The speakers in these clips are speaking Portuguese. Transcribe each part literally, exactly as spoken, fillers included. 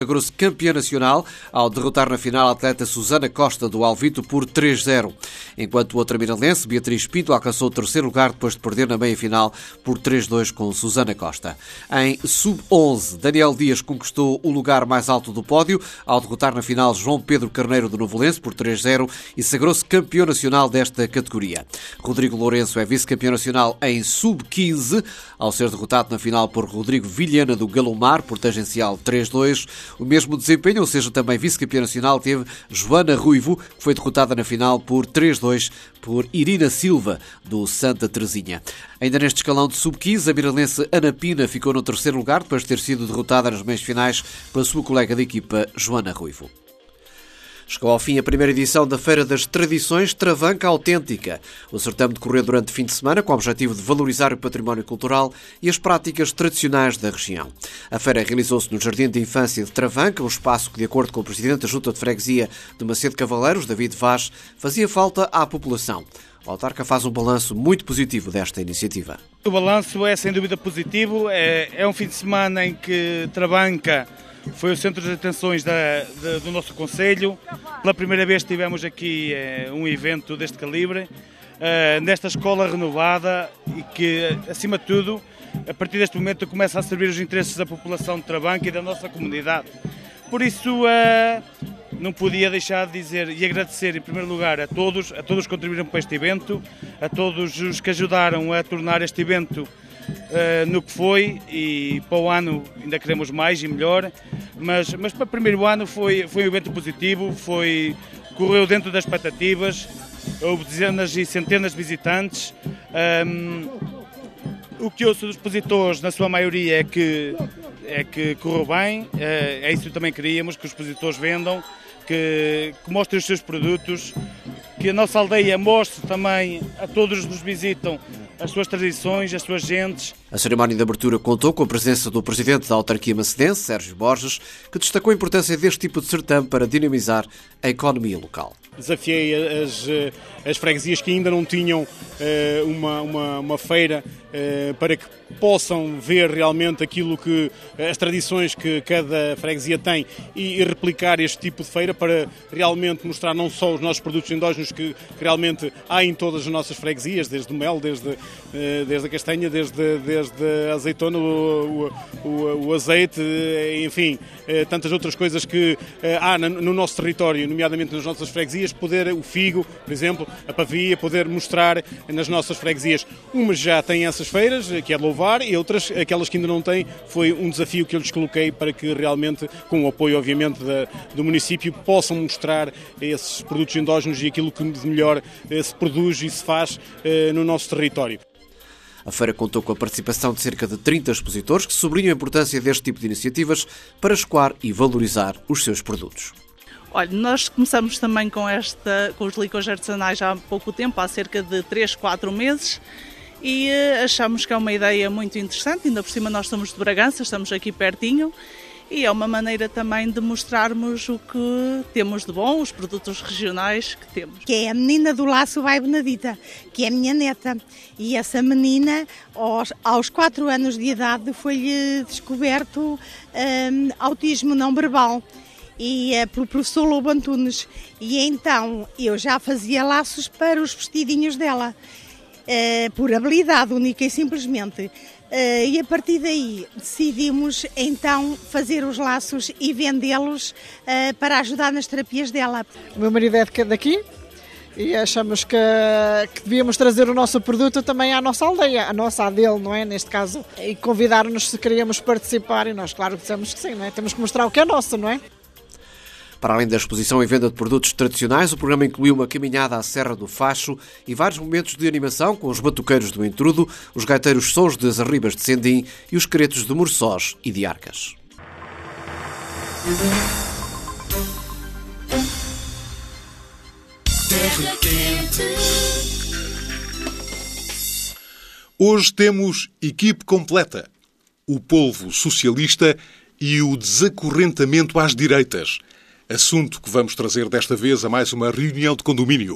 Sagrou-se campeã nacional ao derrotar na final a atleta Susana Costa do Alvito por três zero, enquanto outra miralense, Beatriz Pinto, alcançou o terceiro lugar depois de perder na meia-final por três dois com Susana Costa. Em sub onze, Daniel Dias conquistou o lugar mais alto do pódio ao derrotar na final João Pedro Carneiro do Novelense por três zero e sagrou-se campeão nacional desta categoria. Rodrigo Lourenço é vice-campeão nacional em sub quinze, ao ser derrotado na final por Rodrigo Vilhena do Galomar por tangencial três dois. O mesmo desempenho, ou seja, também vice-campeã nacional, teve Joana Ruivo, que foi derrotada na final por três dois por Irina Silva, do Santa Teresinha. Ainda neste escalão de sub quinze, a miralense Ana Pina ficou no terceiro lugar, depois de ter sido derrotada nas meias finais pela sua colega de equipa, Joana Ruivo. Chegou ao fim a primeira edição da Feira das Tradições Travanca Autêntica. O certame decorreu durante o fim de semana com o objetivo de valorizar o património cultural e as práticas tradicionais da região. A feira realizou-se no Jardim de Infância de Travanca, um espaço que, de acordo com o presidente da Junta de Freguesia de Macedo Cavaleiros, David Vaz, fazia falta à população. O autarca faz um balanço muito positivo desta iniciativa. O balanço é sem dúvida positivo. É, é um fim de semana em que Travanca foi o centro de atenções da, da, do nosso concelho. Pela primeira vez tivemos aqui é, um evento deste calibre, é, nesta escola renovada e que, acima de tudo, a partir deste momento começa a servir os interesses da população de Travanca e da nossa comunidade. Por isso, é, não podia deixar de dizer e agradecer, em primeiro lugar, a todos, a todos que contribuíram para este evento, a todos os que ajudaram a tornar este evento Uh, no que foi, e para o ano ainda queremos mais e melhor, mas, mas para o primeiro ano foi, foi um evento positivo, foi, correu dentro das expectativas, houve dezenas e centenas de visitantes. Um, o que ouço dos expositores, na sua maioria, é que, é que correu bem, uh, é isso que também queríamos, que os expositores vendam, que, que mostrem os seus produtos, que a nossa aldeia mostre também a todos os que nos visitam as suas tradições, as suas gentes. A cerimónia de abertura contou com a presença do presidente da autarquia macedense, Sérgio Borges, que destacou a importância deste tipo de certame para dinamizar a economia local. Desafiei as, as freguesias que ainda não tinham uh, uma, uma, uma feira uh, para que possam ver realmente aquilo que, as tradições que cada freguesia tem e, e replicar este tipo de feira para realmente mostrar não só os nossos produtos endógenos que, que realmente há em todas as nossas freguesias, desde o mel, desde, uh, desde a castanha, desde, desde a azeitona, o, o, o, o azeite, enfim, uh, tantas outras coisas que uh, há no nosso território, nomeadamente nas nossas freguesias, poder o figo, por exemplo, a pavia, poder mostrar nas nossas freguesias. Umas já têm essas feiras, que é de louvar, e outras, aquelas que ainda não têm, foi um desafio que eu lhes coloquei para que realmente, com o apoio, obviamente, da, do município, possam mostrar esses produtos endógenos e aquilo que de melhor eh, se produz e se faz eh, no nosso território. A feira contou com a participação de cerca de trinta expositores que sublinham a importância deste tipo de iniciativas para escoar e valorizar os seus produtos. Olha, nós começamos também com, esta, com os licores artesanais há pouco tempo, há cerca de três, quatro meses, e uh, achamos que é uma ideia muito interessante. Ainda por cima nós somos de Bragança, estamos aqui pertinho, e é uma maneira também de mostrarmos o que temos de bom, os produtos regionais que temos. Que é a menina do Laço Vai Benedita, que é a minha neta, e essa menina, aos, aos quatro anos de idade, foi-lhe descoberto um, autismo não verbal. E é pelo professor Lobo Antunes, e então eu já fazia laços para os vestidinhos dela, uh, por habilidade única e simplesmente, uh, e a partir daí decidimos então fazer os laços e vendê-los uh, para ajudar nas terapias dela. O meu marido é daqui e achamos que, que devíamos trazer o nosso produto também à nossa aldeia, a nossa, a dele, não é? Neste caso, e convidar-nos se queríamos participar, e nós claro que dissemos que sim, não é? Temos que mostrar o que é nosso, não é? Para além da exposição e venda de produtos tradicionais, o programa incluiu uma caminhada à Serra do Facho e vários momentos de animação com os batuqueiros do Entrudo, os gaiteiros Sons das Arribas de Sendim e os caretos de Morçós e de Arcas. Hoje temos equipe completa. O polvo socialista e o desacorrentamento às direitas. Assunto que vamos trazer desta vez a mais uma reunião de condomínio.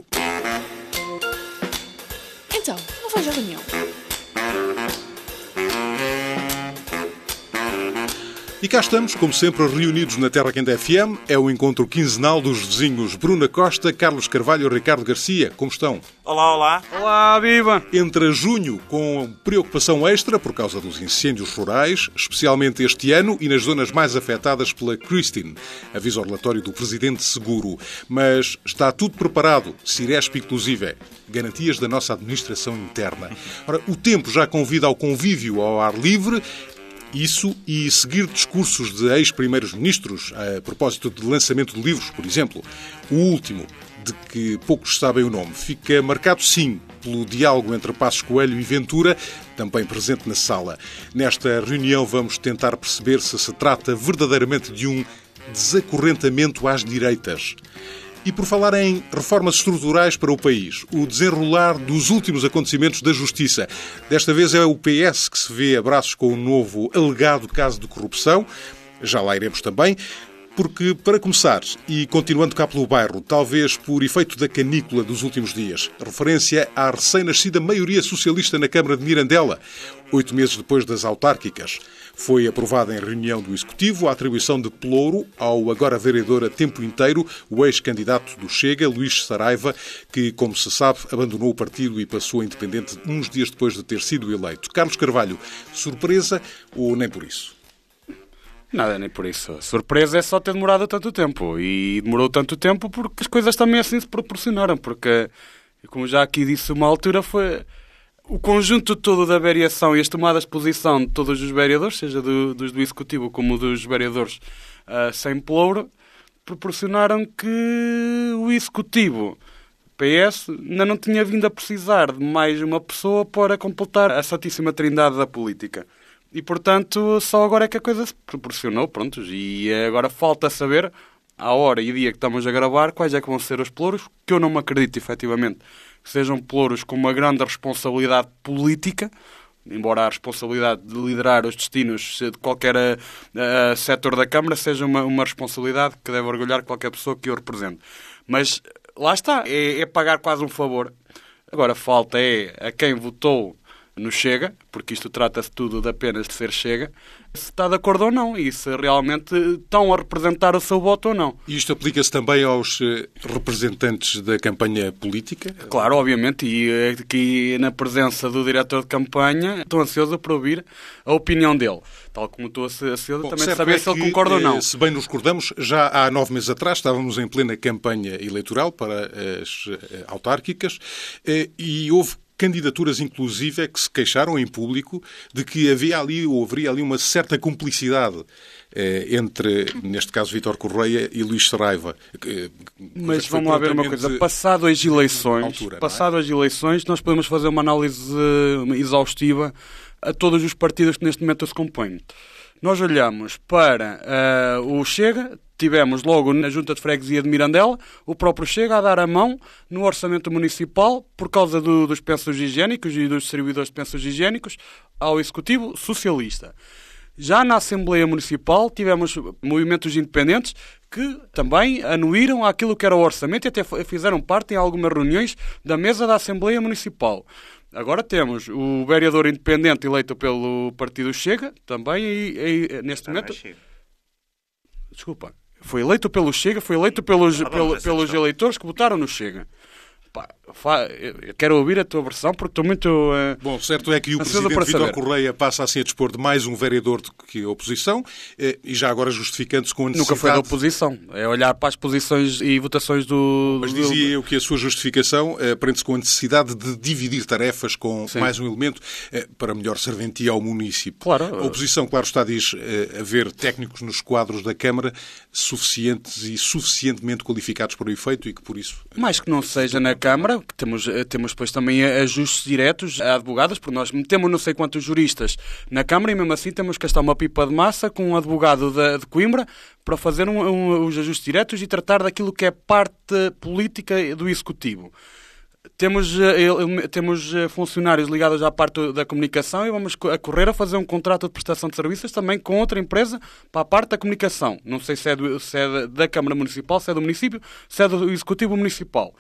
Então, não vais à reunião? E cá estamos, como sempre, reunidos na Terra Quente F M. É o encontro quinzenal dos vizinhos Bruna Costa, Carlos Carvalho e Ricardo Garcia. Como estão? Olá, olá. Olá, viva! Entra junho com preocupação extra por causa dos incêndios rurais, especialmente este ano e nas zonas mais afetadas pela Christine, avisa o relatório do Presidente Seguro. Mas está tudo preparado, Ciresp inclusive, garantias da nossa administração interna. Ora, o tempo já convida ao convívio ao ar livre. Isso e seguir discursos de ex-primeiros-ministros a propósito de lançamento de livros, por exemplo. O último, de que poucos sabem o nome, fica marcado, sim, pelo diálogo entre Passos Coelho e Ventura, também presente na sala. Nesta reunião vamos tentar perceber se se trata verdadeiramente de um desacorrentamento às direitas. E por falar em reformas estruturais para o país, o desenrolar dos últimos acontecimentos da Justiça. Desta vez é o P S que se vê a braços com o novo alegado caso de corrupção. Já lá iremos também. Porque, para começar, e continuando cá pelo bairro, talvez por efeito da canícula dos últimos dias, referência à recém-nascida maioria socialista na Câmara de Mirandela, oito meses depois das autárquicas. Foi aprovada em reunião do Executivo a atribuição de pelouro ao agora vereador a tempo inteiro, o ex-candidato do Chega, Luís Saraiva, que, como se sabe, abandonou o partido e passou a independente uns dias depois de ter sido eleito. Carlos Carvalho, surpresa ou nem por isso? Nada, nem por isso. A surpresa é só ter demorado tanto tempo. E demorou tanto tempo porque as coisas também assim se proporcionaram. Porque, como já aqui disse uma altura, foi o conjunto todo da variação e as tomadas de posição de todos os vereadores, seja do, dos do Executivo como dos vereadores uh, sem pelouro, proporcionaram que o Executivo, P S, ainda não tinha vindo a precisar de mais uma pessoa para completar a Santíssima Trindade da política. E, portanto, só agora é que a coisa se proporcionou, pronto. E agora falta saber, à hora e dia que estamos a gravar, quais é que vão ser os pelouros, que eu não me acredito, efetivamente, que sejam pelouros com uma grande responsabilidade política, embora a responsabilidade de liderar os destinos de qualquer uh, uh, setor da Câmara seja uma, uma responsabilidade que deve orgulhar qualquer pessoa que eu represente. Mas lá está, é, é pagar quase um favor. Agora, falta é a quem votou no Chega, porque isto trata-se tudo de apenas de ser Chega, se está de acordo ou não e se realmente estão a representar o seu voto ou não. E isto aplica-se também aos representantes da campanha política? Claro, obviamente, e aqui na presença do diretor de campanha estou ansioso por ouvir a opinião dele, tal como estou ansioso Bom, também de saber é se ele que, concorda ou não. Se bem nos recordamos, já há nove meses atrás estávamos em plena campanha eleitoral para as autárquicas e houve candidaturas, inclusive, que se queixaram em público de que havia ali ou haveria ali uma certa cumplicidade eh, entre, neste caso, Vítor Correia e Luís Saraiva. Que, Mas vamos lá ver uma coisa. Passado as eleições, altura, passado é? as eleições, nós podemos fazer uma análise exaustiva a todos os partidos que neste momento se compõem. Nós olhamos para uh, o Chega, tivemos logo na Junta de Freguesia de Mirandela o próprio Chega a dar a mão no orçamento municipal por causa do, dos pensos higiênicos e dos servidores de pensos higiênicos ao Executivo Socialista. Já na Assembleia Municipal tivemos movimentos independentes que também anuíram àquilo que era o orçamento e até fizeram parte em algumas reuniões da mesa da Assembleia Municipal. Agora temos o vereador independente eleito pelo Partido Chega, também e, e, neste momento... Chega. Desculpa. Foi eleito pelo Chega, foi eleito pelos, ah, pelo, pelos eleitores que votaram no Chega. Pá, fa... Eu quero ouvir a tua versão porque estou muito... Uh... Bom, certo é que o Presidente Vítor Correia passa assim a dispor de mais um vereador do que a oposição e já agora justificando-se com a necessidade... Nunca foi da oposição. É olhar para as posições e votações do... Mas dizia eu que a sua justificação uh, prende-se com a necessidade de dividir tarefas com Sim. mais um elemento uh, para melhor serventia ao município. Claro. A oposição, claro está, diz uh, haver técnicos nos quadros da Câmara suficientes e suficientemente qualificados para o efeito e que por isso... Uh, mais que não seja na Câmara, temos, temos depois também ajustes diretos a advogados, porque nós temos não sei quantos juristas na Câmara e mesmo assim temos que gastar uma pipa de massa com um advogado de, de Coimbra para fazer um, um, os ajustes diretos e tratar daquilo que é parte política do Executivo. Temos, temos funcionários ligados à parte da comunicação e vamos a correr a fazer um contrato de prestação de serviços também com outra empresa para a parte da comunicação. Não sei se é, do, se é da Câmara Municipal, se é do município, se é do Executivo Municipal.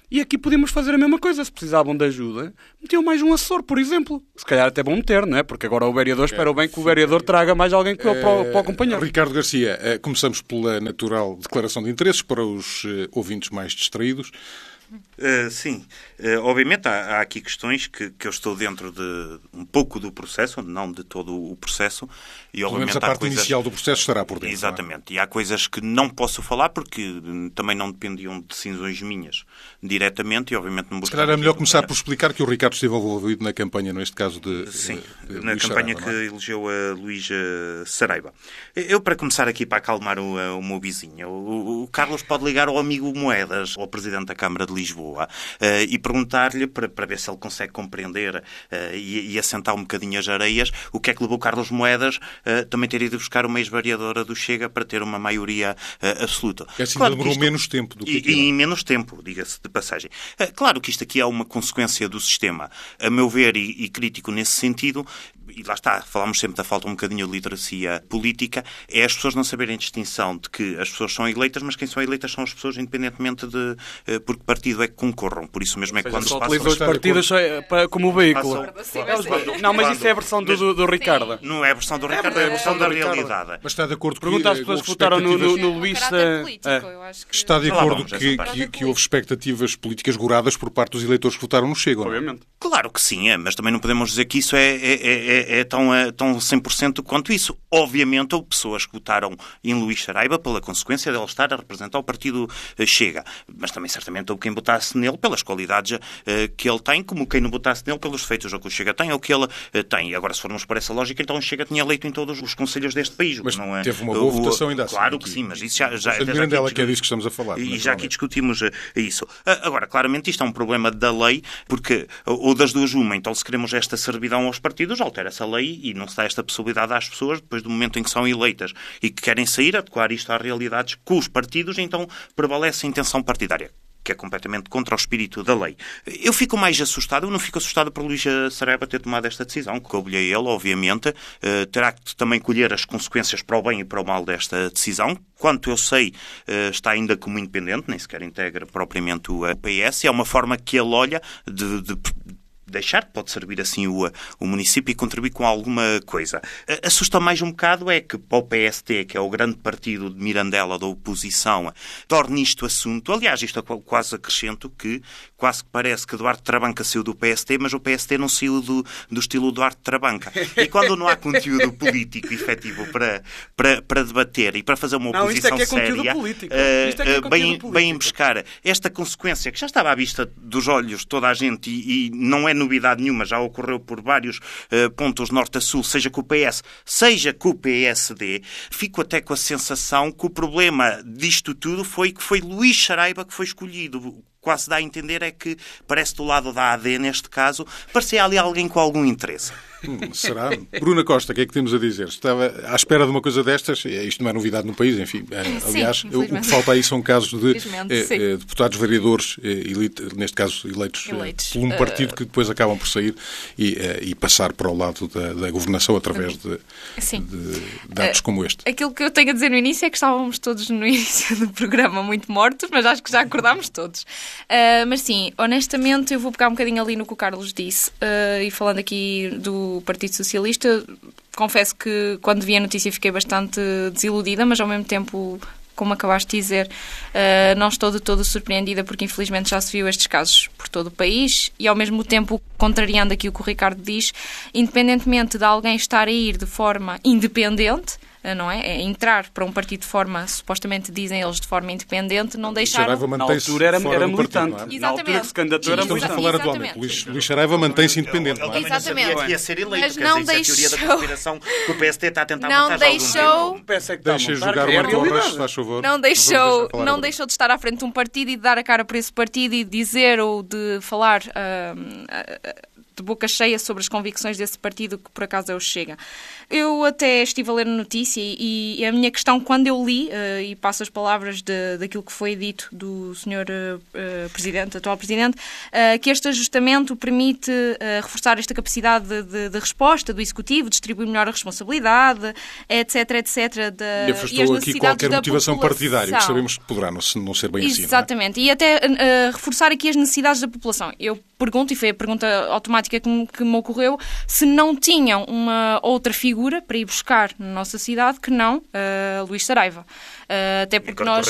E aqui podíamos fazer a mesma coisa. Se precisavam de ajuda, metiam mais um assessor, por exemplo. Se calhar até vão meter, não é? Porque agora o vereador, espera bem que o vereador traga mais alguém que uh, para, para acompanhar. Ricardo Garcia, uh, começamos pela natural declaração de interesses para os uh, ouvintes mais distraídos. Uh, sim, uh, obviamente há, há aqui questões que, que eu estou dentro de um pouco do processo, não de todo o processo. E obviamente a parte há coisas... inicial do processo estará por dentro. Exatamente, é? E há coisas que não posso falar porque também não dependiam de decisões minhas diretamente e obviamente não vou... Se calhar é melhor começar por explicar que o Ricardo esteve envolvido na campanha, neste caso de... Sim, de, de na Luís campanha Saraiva, que é? elegeu a Luísa Saraiva. Eu, para começar aqui, para acalmar o, o meu vizinho, o, o Carlos pode ligar ao amigo Moedas, ao Presidente da Câmara de Lisboa, uh, e perguntar-lhe, para, para ver se ele consegue compreender uh, e, e assentar um bocadinho as areias, o que é que levou Carlos Moedas uh, também ter ido buscar uma ex-vereadora do Chega para ter uma maioria uh, absoluta. É assim, claro demorou isto... menos tempo do que E, e em menos tempo, diga-se de passagem. Uh, claro que isto aqui é uma consequência do sistema, a meu ver, e, e crítico nesse sentido, e lá está, falamos sempre da falta um bocadinho de literacia política, é as pessoas não saberem a distinção de que as pessoas são eleitas, mas quem são eleitas são as pessoas independentemente de uh, por que partido é que concorram. Por isso mesmo é que quando só se passam... utilizam os partidos para, como veículo. Passam... Não, mas isso é a versão do, do, do Ricardo. Não é a versão do Ricardo, é a versão da realidade. Mas está de acordo com Pergunta às pessoas que votaram no, no, no Luís... Está de acordo que, que, que houve expectativas políticas goradas por parte dos eleitores que votaram no Chega, não é? Obviamente. Claro que sim, é, mas também não podemos dizer que isso é, é, é, é tão, é tão cem por cento quanto isso. Obviamente houve pessoas que votaram em Luís Saraiva pela consequência de ele estar a representar o partido Chega, mas também certamente houve quem votasse nele pelas qualidades uh, que ele tem, como quem não votasse nele pelos defeitos que o Chega tem ou que ele uh, tem. Agora, se formos por essa lógica, então o Chega tinha eleito em todos os conselhos deste país. Mas não é, teve uma boa o, votação ainda assim. Claro aqui. que sim, mas isso já... já, já, já dela que é disso que estamos a falar. E já aqui discutimos uh, isso. Uh, agora, claramente isto é um problema da lei, porque ou das duas uma, então se queremos esta servidão aos partidos, altera-se a lei e não se dá esta possibilidade às pessoas, depois do momento em que são eleitas e que querem sair, adequar isto às realidades com os partidos, então prevalece a intenção partidária, que é completamente contra o espírito da lei. Eu fico mais assustado, eu não fico assustado por Luís Saraiva ter tomado esta decisão, que coube-lhe a ele, obviamente, uh, terá que também colher as consequências para o bem e para o mal desta decisão. Quanto eu sei, uh, está ainda como independente, nem sequer integra propriamente o P S, é uma forma que ele olha de... de deixar que pode servir assim o, o município e contribuir com alguma coisa. Assusta mais um bocado é que para o P S T, que é o grande partido de Mirandela da oposição, torne isto assunto. Aliás, isto é quase acrescento que quase que parece que Duarte Trabanca saiu do P S T, mas o P S T não saiu do, do estilo Duarte Trabanca. E quando não há conteúdo político efetivo para, para, para debater e para fazer uma oposição não, isto é que é séria, político. Uh, Isto é que é bem, político. bem buscar esta consequência que já estava à vista dos olhos de toda a gente e, e não é novidade nenhuma, já ocorreu por vários uh, pontos norte a sul, seja com o P S, seja com o P S D, fico até com a sensação que o problema disto tudo foi que foi Luís Saraiva que foi escolhido. Quase dá a entender é que parece do lado da A D, neste caso, parecia ali alguém com algum interesse. Hum, será? Bruna Costa, o que é que temos a dizer? Estava à espera de uma coisa destas, isto não é novidade no país, enfim. Aliás, sim, o que falta aí são casos de eh, deputados, vereadores, eh, elite, neste caso eleitos, eleitos. Eh, por um partido que depois acabam por sair e, eh, e passar para o lado da, da governação através de, de, de atos uh, como este. Aquilo que eu tenho a dizer no início é que estávamos todos no início do programa muito mortos, mas acho que já acordámos todos. Uh, mas sim, honestamente, eu vou pegar um bocadinho ali no que o Carlos disse uh, e falando aqui do o Partido Socialista, confesso que quando vi a notícia fiquei bastante desiludida, mas ao mesmo tempo, como acabaste de dizer, uh, não estou de todo surpreendida porque infelizmente já se viu estes casos por todo o país e ao mesmo tempo, contrariando aqui o que o Ricardo diz, independentemente de alguém estar a ir de forma independente, não é? É entrar para um partido de forma, supostamente dizem eles, de forma independente, não deixar... Na altura era, era militante. Partido, é? Na altura que se candidatou era militante. Estamos a falar atualmente. Luís, Luís Saraiva mantém-se independente. Ele, ele também não sabia que ia ser eleito. Mas não dizer, deixou... a teoria da conspiração que o P S T está a tentar não montar deixou... Deixa jogar uma torre, se faz favor. Não deixou, não deixou de estar à frente de um partido e de dar a cara por esse partido e de dizer ou de falar... Uh, uh, de boca cheia sobre as convicções desse partido, que por acaso é o Chega. Eu até estive a ler a notícia e, e a minha questão, quando eu li, uh, e passo as palavras de, daquilo que foi dito do senhor uh, uh, Presidente, atual Presidente, uh, que este ajustamento permite uh, reforçar esta capacidade de, de, de resposta do Executivo, distribuir melhor a responsabilidade, etc, etcétera. De, e afastou aqui qualquer motivação partidária, que sabemos que poderá não, não ser bem assim. Exatamente, e até uh, reforçar aqui as necessidades da população. Eu pergunto, e foi a pergunta automática que me, que me ocorreu, se não tinham uma outra figura para ir buscar na nossa cidade que não uh, Luís Saraiva. Uh, até porque nós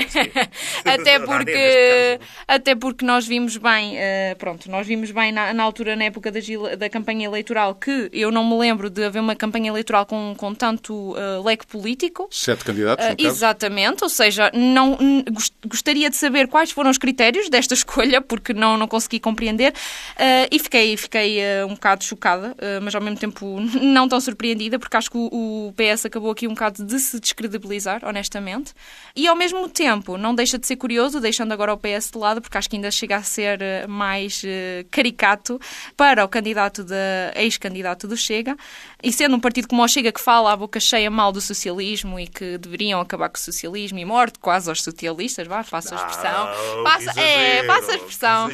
até porque até porque nós vimos bem uh, pronto, nós vimos bem na, na altura, na época da, da campanha eleitoral, que eu não me lembro de haver uma campanha eleitoral com, com tanto uh, leque político. Sete candidatos, no uh, Exatamente, ou seja, não, gost, gostaria de saber quais foram os critérios desta escolha, porque não, não consegui compreender, uh, e fiquei, fiquei uh, um bocado chocada, uh, mas ao mesmo tempo não tão surpreendida, porque acho que o, o P S acabou aqui um bocado de se descredibilizar, honestamente. E ao mesmo tempo não deixa de ser curioso, deixando agora o P S de lado, porque acho que ainda chega a ser mais uh, caricato para o candidato de, ex-candidato do Chega, e sendo um partido como o Chega, que fala à boca cheia mal do socialismo e que deveriam acabar com o socialismo e morte quase aos socialistas, vá, faça a expressão. Não, passa, exagero, é, passa a expressão.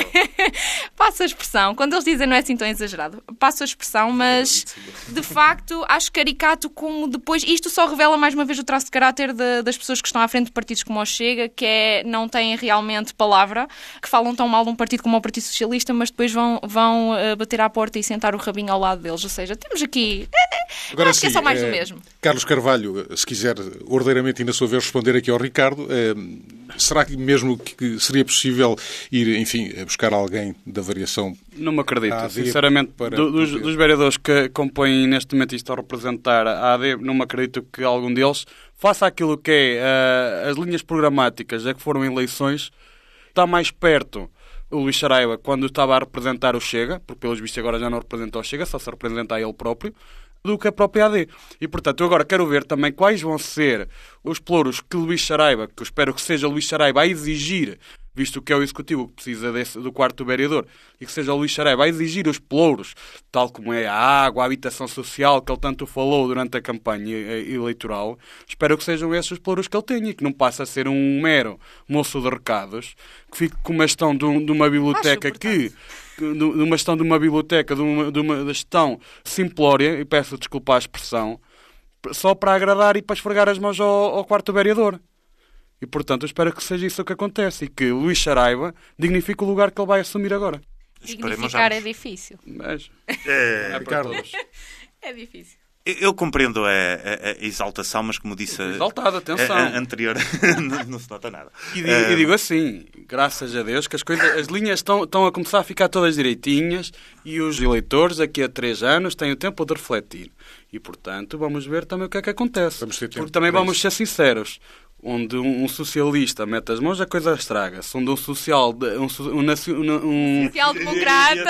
Passa a expressão. Quando eles dizem não é assim tão exagerado, passa a expressão, mas de facto acho caricato como depois. Isto só revela mais uma vez o traço de caráter de das pessoas que estão à frente de partidos como o Chega, que é, não têm realmente palavra, que falam tão mal de um partido como o Partido Socialista, mas depois vão, vão uh, bater à porta e sentar o rabinho ao lado deles. Ou seja, temos aqui... Agora acho sim, que é só mais é, do mesmo. Carlos Carvalho, se quiser ordeiramente e na sua vez responder aqui ao Ricardo, é, será que mesmo que seria possível ir, enfim, buscar alguém da variação? Não me acredito, A D sinceramente, para do, dos, poder... dos vereadores que compõem neste momento e estão a representar a A D, não me acredito que algum deles faça aquilo que é uh, as linhas programáticas, é que foram eleições, está mais perto o Luís Saraiva quando estava a representar o Chega, porque pelos vistos agora já não representa o Chega, só se representa a ele próprio, do que a própria A D. E, portanto, eu agora quero ver também quais vão ser os pelouros que Luís Saraiva, que eu espero que seja Luís Saraiva a exigir, visto que é o Executivo que precisa desse, do quarto vereador, e que seja o Luís Saraiva a exigir os pelouros, tal como é a água, a habitação social, que ele tanto falou durante a campanha eleitoral. Espero que sejam esses os pelouros que ele tenha, e que não passe a ser um mero moço de recados, que fique com uma gestão de, um, de uma biblioteca que... de uma gestão de uma biblioteca, de uma, de uma gestão simplória, e peço desculpa a expressão, só para agradar e para esfregar as mãos ao, ao quarto vereador. E, portanto, eu espero que seja isso que acontece e que Luís Saraiva dignifique o lugar que ele vai assumir agora. Dignificar é difícil. Mas é, é para todos. É difícil. Eu, eu compreendo a, a, a exaltação, mas como disse exaltado, atenção. A, a anterior, não, não se nota nada. E digo, uh... e digo assim, graças a Deus, que as, coisas, as linhas estão, estão a começar a ficar todas direitinhas e os eleitores daqui a três anos têm o tempo de refletir. E, portanto, vamos ver também o que é que acontece. Vamos ter tempo. Porque também vamos ser sinceros. Onde um socialista mete as mãos, a coisa estraga-se. Onde um social... Um, um, um, um social-democrata...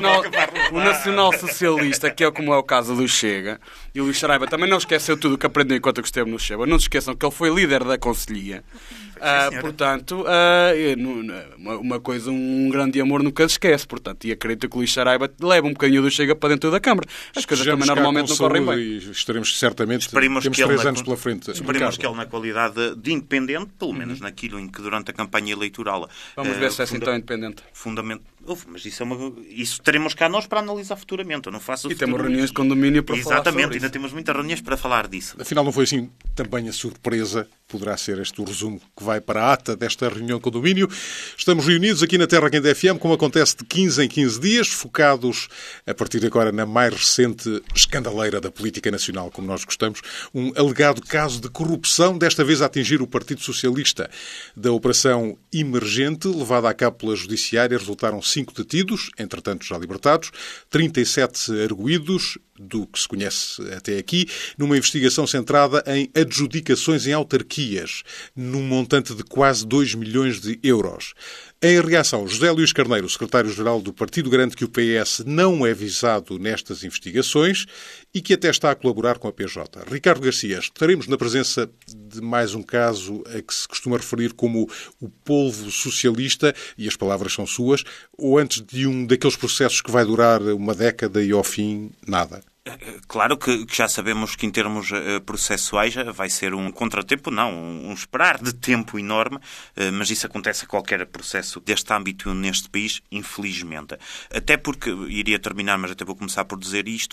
Um nacional-socialista, que é como é o caso do Chega, e o Luís Saraiva também não esqueceu tudo o que aprendeu enquanto esteve no Chega. Não se esqueçam que ele foi líder da Conselhia. Uh, portanto, uh, uma, uma coisa, um grande amor nunca se esquece. Portanto, e acredito que o Luís Saraiva leva um bocadinho do Chega para dentro da Câmara. As coisas também normalmente não correm bem. E estaremos certamente... Esperemos temos que três ele anos na, pela frente. Esperemos que ele, na qualidade de independente, pelo menos uhum. naquilo em que durante a campanha eleitoral... Vamos uh, ver se é assim tão independente. Fundamento... Uf, mas isso, é uma... isso teremos cá nós para analisar futuramente. Eu não faço e temos reuniões de condomínio para Exatamente, falar sobre ainda isso. temos muitas reuniões para falar disso. Afinal, não foi assim também a surpresa. Poderá ser este o resumo que vai para a ata desta reunião de condomínio. Estamos reunidos aqui na Terra Quente F M, como acontece de quinze em quinze dias, focados a partir de agora na mais recente escandaleira da política nacional, como nós gostamos, um alegado caso de corrupção, desta vez a atingir o Partido Socialista. Da operação emergente, levada a cabo pela Judiciária, resultaram cinco detidos, entretanto já libertados, trinta e sete arguídos, do que se conhece até aqui, numa investigação centrada em adjudicações em autarquias, num montante de quase dois milhões de euros. Em reação, José Luís Carneiro, secretário-geral do Partido, garante que o P S não é visado nestas investigações e que até está a colaborar com a P J. Ricardo Garcia, estaremos na presença de mais um caso a que se costuma referir como o polvo socialista, e as palavras são suas, ou antes de um daqueles processos que vai durar uma década e ao fim nada? Claro que, que já sabemos que em termos uh, processuais vai ser um contratempo, não, um, um esperar de tempo enorme, uh, mas isso acontece a qualquer processo deste âmbito neste país, infelizmente. Até porque, iria terminar, mas até vou começar por dizer isto,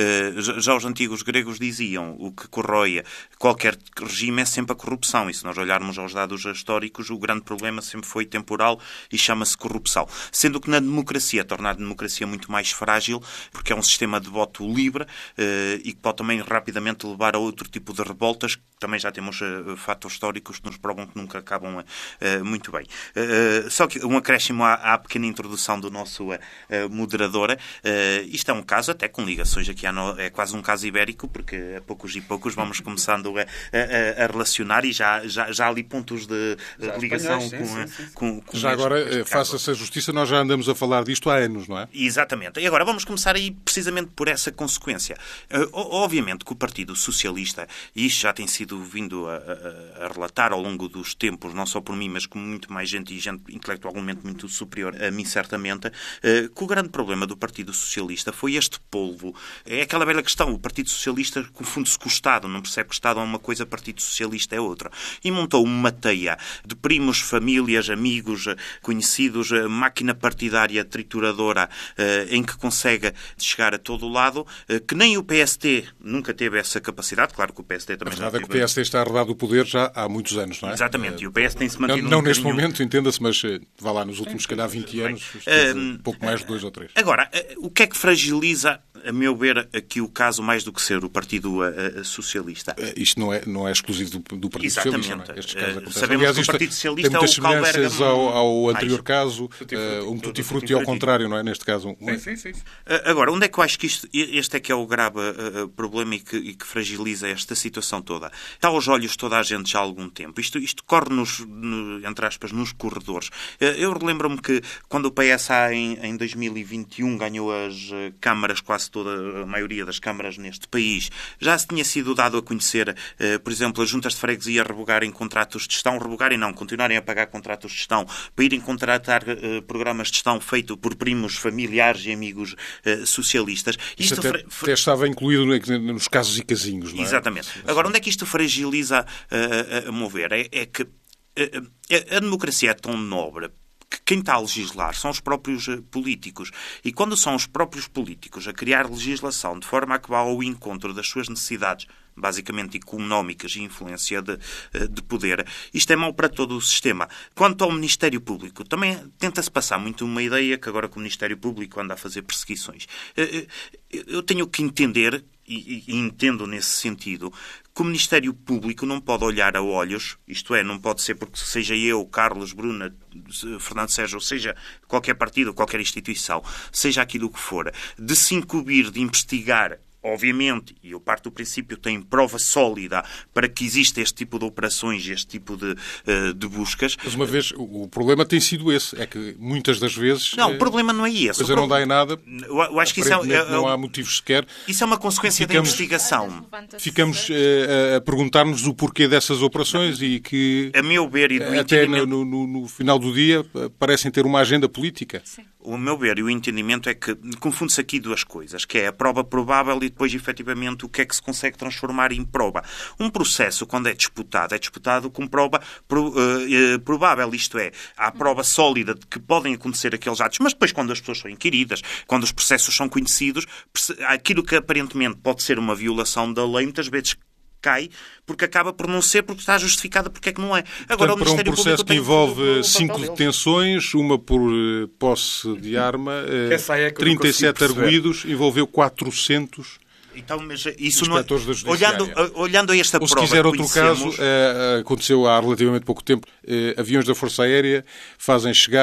uh, já os antigos gregos diziam o que corrói qualquer regime é sempre a corrupção, e se nós olharmos aos dados históricos, o grande problema sempre foi temporal e chama-se corrupção. Sendo que na democracia, torna a democracia muito mais frágil, porque é um sistema de voto livre, Uh, e que pode também rapidamente levar a outro tipo de revoltas, que também já temos uh, fatos históricos que nos provam que nunca acabam uh, muito bem. Uh, só que um acréscimo à, à pequena introdução do nosso uh, moderador, uh, isto é um caso até com ligações aqui, à no... é quase um caso ibérico, porque a poucos e poucos vamos começando a, a, a relacionar e já, já, já há ali pontos de, de ligação com, sim, sim, sim. Com, com... Já agora, faça-se a justiça, nós já andamos a falar disto há anos, não é? Exatamente. E agora vamos começar aí precisamente por essa consequência. Uh, obviamente que o Partido Socialista, e isto já tem sido vindo a, a, a relatar ao longo dos tempos, não só por mim, mas com muito mais gente e gente intelectualmente muito superior a mim, certamente, uh, que o grande problema do Partido Socialista foi este polvo. É aquela velha questão, o Partido Socialista confunde-se com o Estado, não percebe que o Estado é uma coisa, o Partido Socialista é outra. E montou uma teia de primos, famílias, amigos, conhecidos, máquina partidária trituradora, uh, em que consegue chegar a todo lado, que nem o P S T nunca teve essa capacidade. Claro que o P S T também já teve... A verdade é que o P S T está arredado do poder já há muitos anos, não é? Exatamente, e o P S tem-se mantido... Não, não um neste bocadinho... momento, entenda-se, mas vá lá, nos últimos, se calhar, vinte anos, um pouco mais de dois ou três. Agora, o que é que fragiliza, a meu ver, aqui o caso mais do que ser o Partido uh, Socialista? Isto não é, não é exclusivo do, do Partido Exatamente. Socialista, não é? Estes casos uh, sabemos Aliás, que o Partido Socialista tem muitas é o semelhanças calberga... ao, ao anterior mais. caso, uh, um tutti-frutti ao contrário, não é? Neste caso... Um... Sim, sim, sim. Uh, agora, onde é que eu acho que isto, este é que é o grave uh, problema e que, e que fragiliza esta situação toda? Está aos olhos toda a gente já há algum tempo. Isto, isto corre, nos, no, entre aspas, nos corredores. Uh, eu relembro-me que quando o P S A em, em dois mil e vinte e um ganhou as uh, câmaras, quase toda a maioria das câmaras neste país, já se tinha sido dado a conhecer, uh, por exemplo, as juntas de freguesia revogarem contratos de gestão, revogarem não, continuarem a pagar contratos de gestão, para irem contratar uh, programas de gestão feito por primos, familiares e amigos uh, socialistas. Isto até, fra... até estava incluído nos casos e casinhos, não é? Exatamente. Agora, onde é que isto fragiliza, uh, a, a mover? É, é que uh, a, a democracia é tão nobre que quem está a legislar são os próprios políticos. E quando são os próprios políticos a criar legislação de forma a que vá ao encontro das suas necessidades, basicamente económicas e influência de, de poder, isto é mau para todo o sistema. Quanto ao Ministério Público, também tenta-se passar muito uma ideia que agora que o Ministério Público anda a fazer perseguições. Eu tenho que entender, e entendo nesse sentido, que o Ministério Público não pode olhar a olhos, isto é, não pode ser porque seja eu, Carlos, Bruna, Fernando Sérgio, ou seja qualquer partido, qualquer instituição, seja aquilo que for, de se incumbir, de investigar, obviamente, e eu parto do princípio, tem prova sólida para que exista este tipo de operações, este tipo de, uh, de buscas. Mas uma vez, o problema tem sido esse, é que muitas das vezes... Não, é, o problema não é esse. Coisa não dá em nada, eu, eu acho que isso é, é, não há motivos sequer. Isso é uma consequência ficamos, da investigação. Ficamos uh, a perguntar-nos o porquê dessas operações e que, a meu ver, e do até entendimento... no, no, no final do dia, parecem ter uma agenda política. Sim. O meu ver e o entendimento é que confunde-se aqui duas coisas, que é a prova provável e depois, efetivamente, o que é que se consegue transformar em prova. Um processo, quando é disputado, é disputado com prova pro, uh, uh, provável, isto é, há prova sólida de que podem acontecer aqueles atos, mas depois, quando as pessoas são inquiridas, quando os processos são conhecidos, aquilo que aparentemente pode ser uma violação da lei, muitas vezes cai, porque acaba por não ser, porque está justificada, porque é que não é. Agora, Portanto, o para um processo que envolve o, o cinco detenções, uma por uh, posse de arma, uh, é trinta e sete arguídos, envolveu quatrocentos... Então, mas isso não é... olhando, olhando a esta Ou, prova... se quiser outro conhecemos... caso, uh, aconteceu há relativamente pouco tempo, uh, aviões da Força Aérea fazem chegar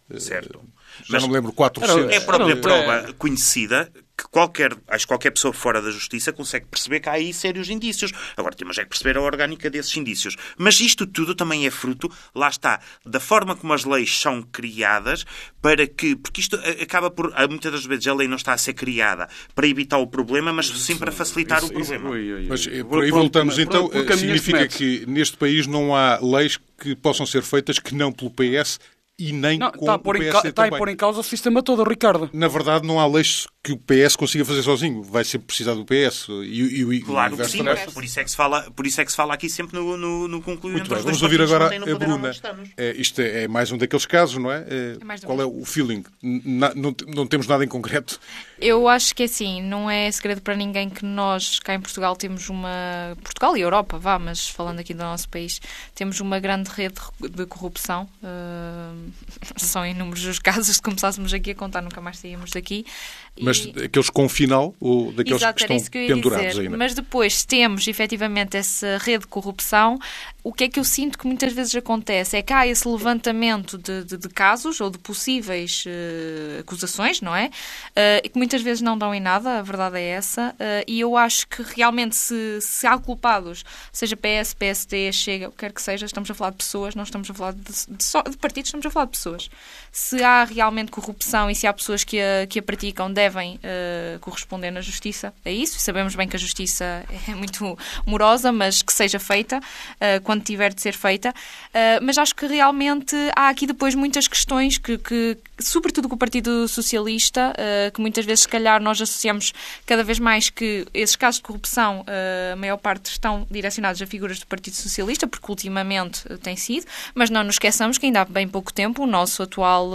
Certo. Já Mas não me lembro, quatrocentos. é a própria prova conhecida que qualquer, acho que qualquer pessoa fora da justiça consegue perceber que há aí sérios indícios. Agora temos é que perceber a orgânica desses indícios. Mas isto tudo também é fruto, lá está, da forma como as leis são criadas para que... Porque isto acaba por... Muitas das vezes a lei não está a ser criada para evitar o problema, mas sim para facilitar isso, o problema. Isso, ui, ui, ui. Mas por aí voltamos então. Por, por significa que neste país não há leis que possam ser feitas que não pelo P S e nem não, com está a o pôr P S em, D ca... também. Está a pôr em causa o sistema todo, Ricardo. Na verdade, não há leis que o P S consiga fazer sozinho. Vai sempre precisar do P S. E, e, claro e que sim, por isso, é que se fala, por isso é que se fala aqui sempre no, no, no concluir. Muito bem, vamos ouvir agora a Bruna. É, isto é, é mais um daqueles casos, não é? É, é qual é o feeling? Na, não, não temos nada em concreto. Eu acho que assim, não é segredo para ninguém que nós, cá em Portugal, temos uma... Portugal e Europa, vá, mas falando aqui do nosso país, temos uma grande rede de corrupção. Uh, são inúmeros os casos, se começássemos aqui a contar, nunca mais saímos daqui. Mas e... aqueles com final ou daqueles Exato, que estão que pendurados dizer. ainda? Mas depois temos, efetivamente, essa rede de corrupção. O que é que eu sinto que muitas vezes acontece? É que há esse levantamento de, de, de casos ou de possíveis uh, acusações, não é? Uh, que muitas vezes não dão em nada, a verdade é essa. Uh, e eu acho que realmente se, se há culpados, seja P S, P S D, Chega, o que quer que seja, estamos a falar de pessoas, não estamos a falar de, de, só, de partidos, estamos a falar de pessoas. Se há realmente corrupção e se há pessoas que a, que a praticam, devem uh, corresponder na justiça a isso. Sabemos bem que a justiça é muito morosa, mas que seja feita uh, quando tiver de ser feita. Uh, mas acho que realmente há aqui depois muitas questões que, que sobretudo com o Partido Socialista, uh, que muitas vezes, se calhar, nós associamos cada vez mais que esses casos de corrupção, uh, a maior parte estão direcionados a figuras do Partido Socialista, porque ultimamente uh, tem sido, mas não nos esqueçamos que ainda há bem pouco tempo o nosso atual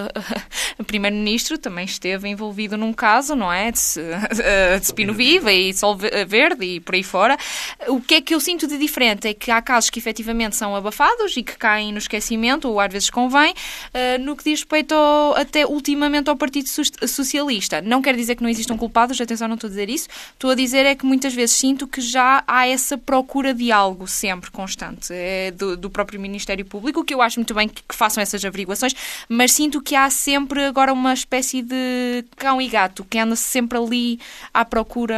uh, Primeiro-Ministro também esteve envolvido num caso, não é? De, uh, de Espino Viva e Sol Verde e por aí fora. O que é que eu sinto de diferente é que há casos que efetivamente são abafados e que caem no esquecimento, ou às vezes convém, uh, no que diz respeito ao, até ultimamente ao Partido Socialista. Não quer dizer que não existam culpados, atenção, não estou a dizer isso. Estou a dizer é que muitas vezes sinto que já há essa procura de algo sempre constante é, do, do próprio Ministério Público, que eu acho muito bem que, que façam essas averiguações, mas sinto que há sempre agora uma espécie de cão e gato, que anda sempre ali à procura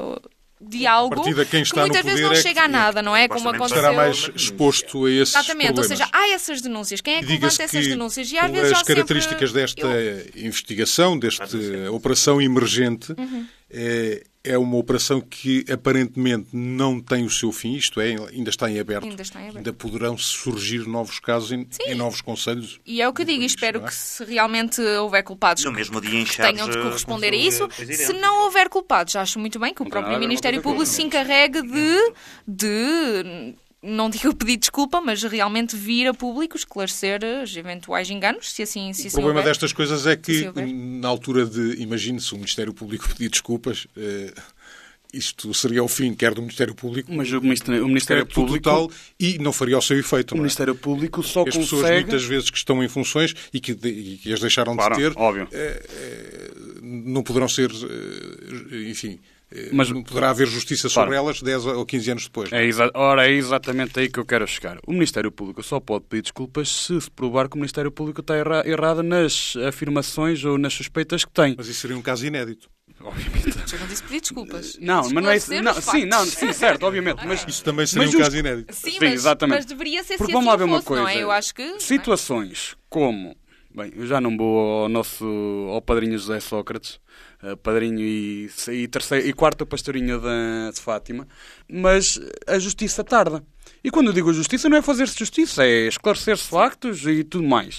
de algo quem está que muitas no vezes não é chega a nada, não é? Como aconteceu... Estará mais exposto a esses Exatamente, problemas. ou seja, há essas denúncias. Quem é que levanta essas denúncias? E às vezes as já características sempre... desta eu... investigação, desta operação emergente, uhum. é, é uma operação que aparentemente não tem o seu fim, isto é, ainda está em aberto. Ainda, está em aberto. Ainda poderão surgir novos casos em, em novos conselhos. E é o que eu digo, e espero que se realmente houver culpados no mesmo dia que tenham de corresponder a isso. Se não houver culpados, acho muito bem que o próprio Ministério Público se encarregue de... de não digo pedir desculpa, mas realmente vir a público esclarecer os eventuais enganos, se assim se O assim problema houver. destas coisas é que, na altura de, imagine-se, o Ministério Público pedir desculpas, eh, isto seria o fim, quer do Ministério Público, mas o Ministério, o Ministério Público total, e não faria o seu efeito. O não é? Ministério Público só As consegue... pessoas, muitas vezes, que estão em funções e que, de, e que as deixaram claro, de ter, óbvio. Eh, eh, não poderão ser, eh, enfim... Mas não poderá haver justiça sobre claro. elas dez ou quinze anos depois. É exa- Ora, é exatamente aí que eu quero chegar. O Ministério Público só pode pedir desculpas se se provar que o Ministério Público está erra- errado nas afirmações ou nas suspeitas que tem. Mas isso seria um caso inédito. Obviamente. Eu não disse pedir desculpas. Não, mas não é isso. Não, sim, não, sim, certo, obviamente. Mas, isso também seria mas um just... caso inédito. Sim, sim mas, exatamente. mas deveria ser Porque se vamos assim lá ver fosse, uma coisa. não é? Eu acho que... Situações como... Bem, eu já não vou ao nosso... ao padrinho José Sócrates, padrinho e, e, terceiro, e quarto pastorinho de, de Fátima, mas a justiça tarda. E quando eu digo a justiça, não é fazer-se justiça, é esclarecer-se factos e tudo mais.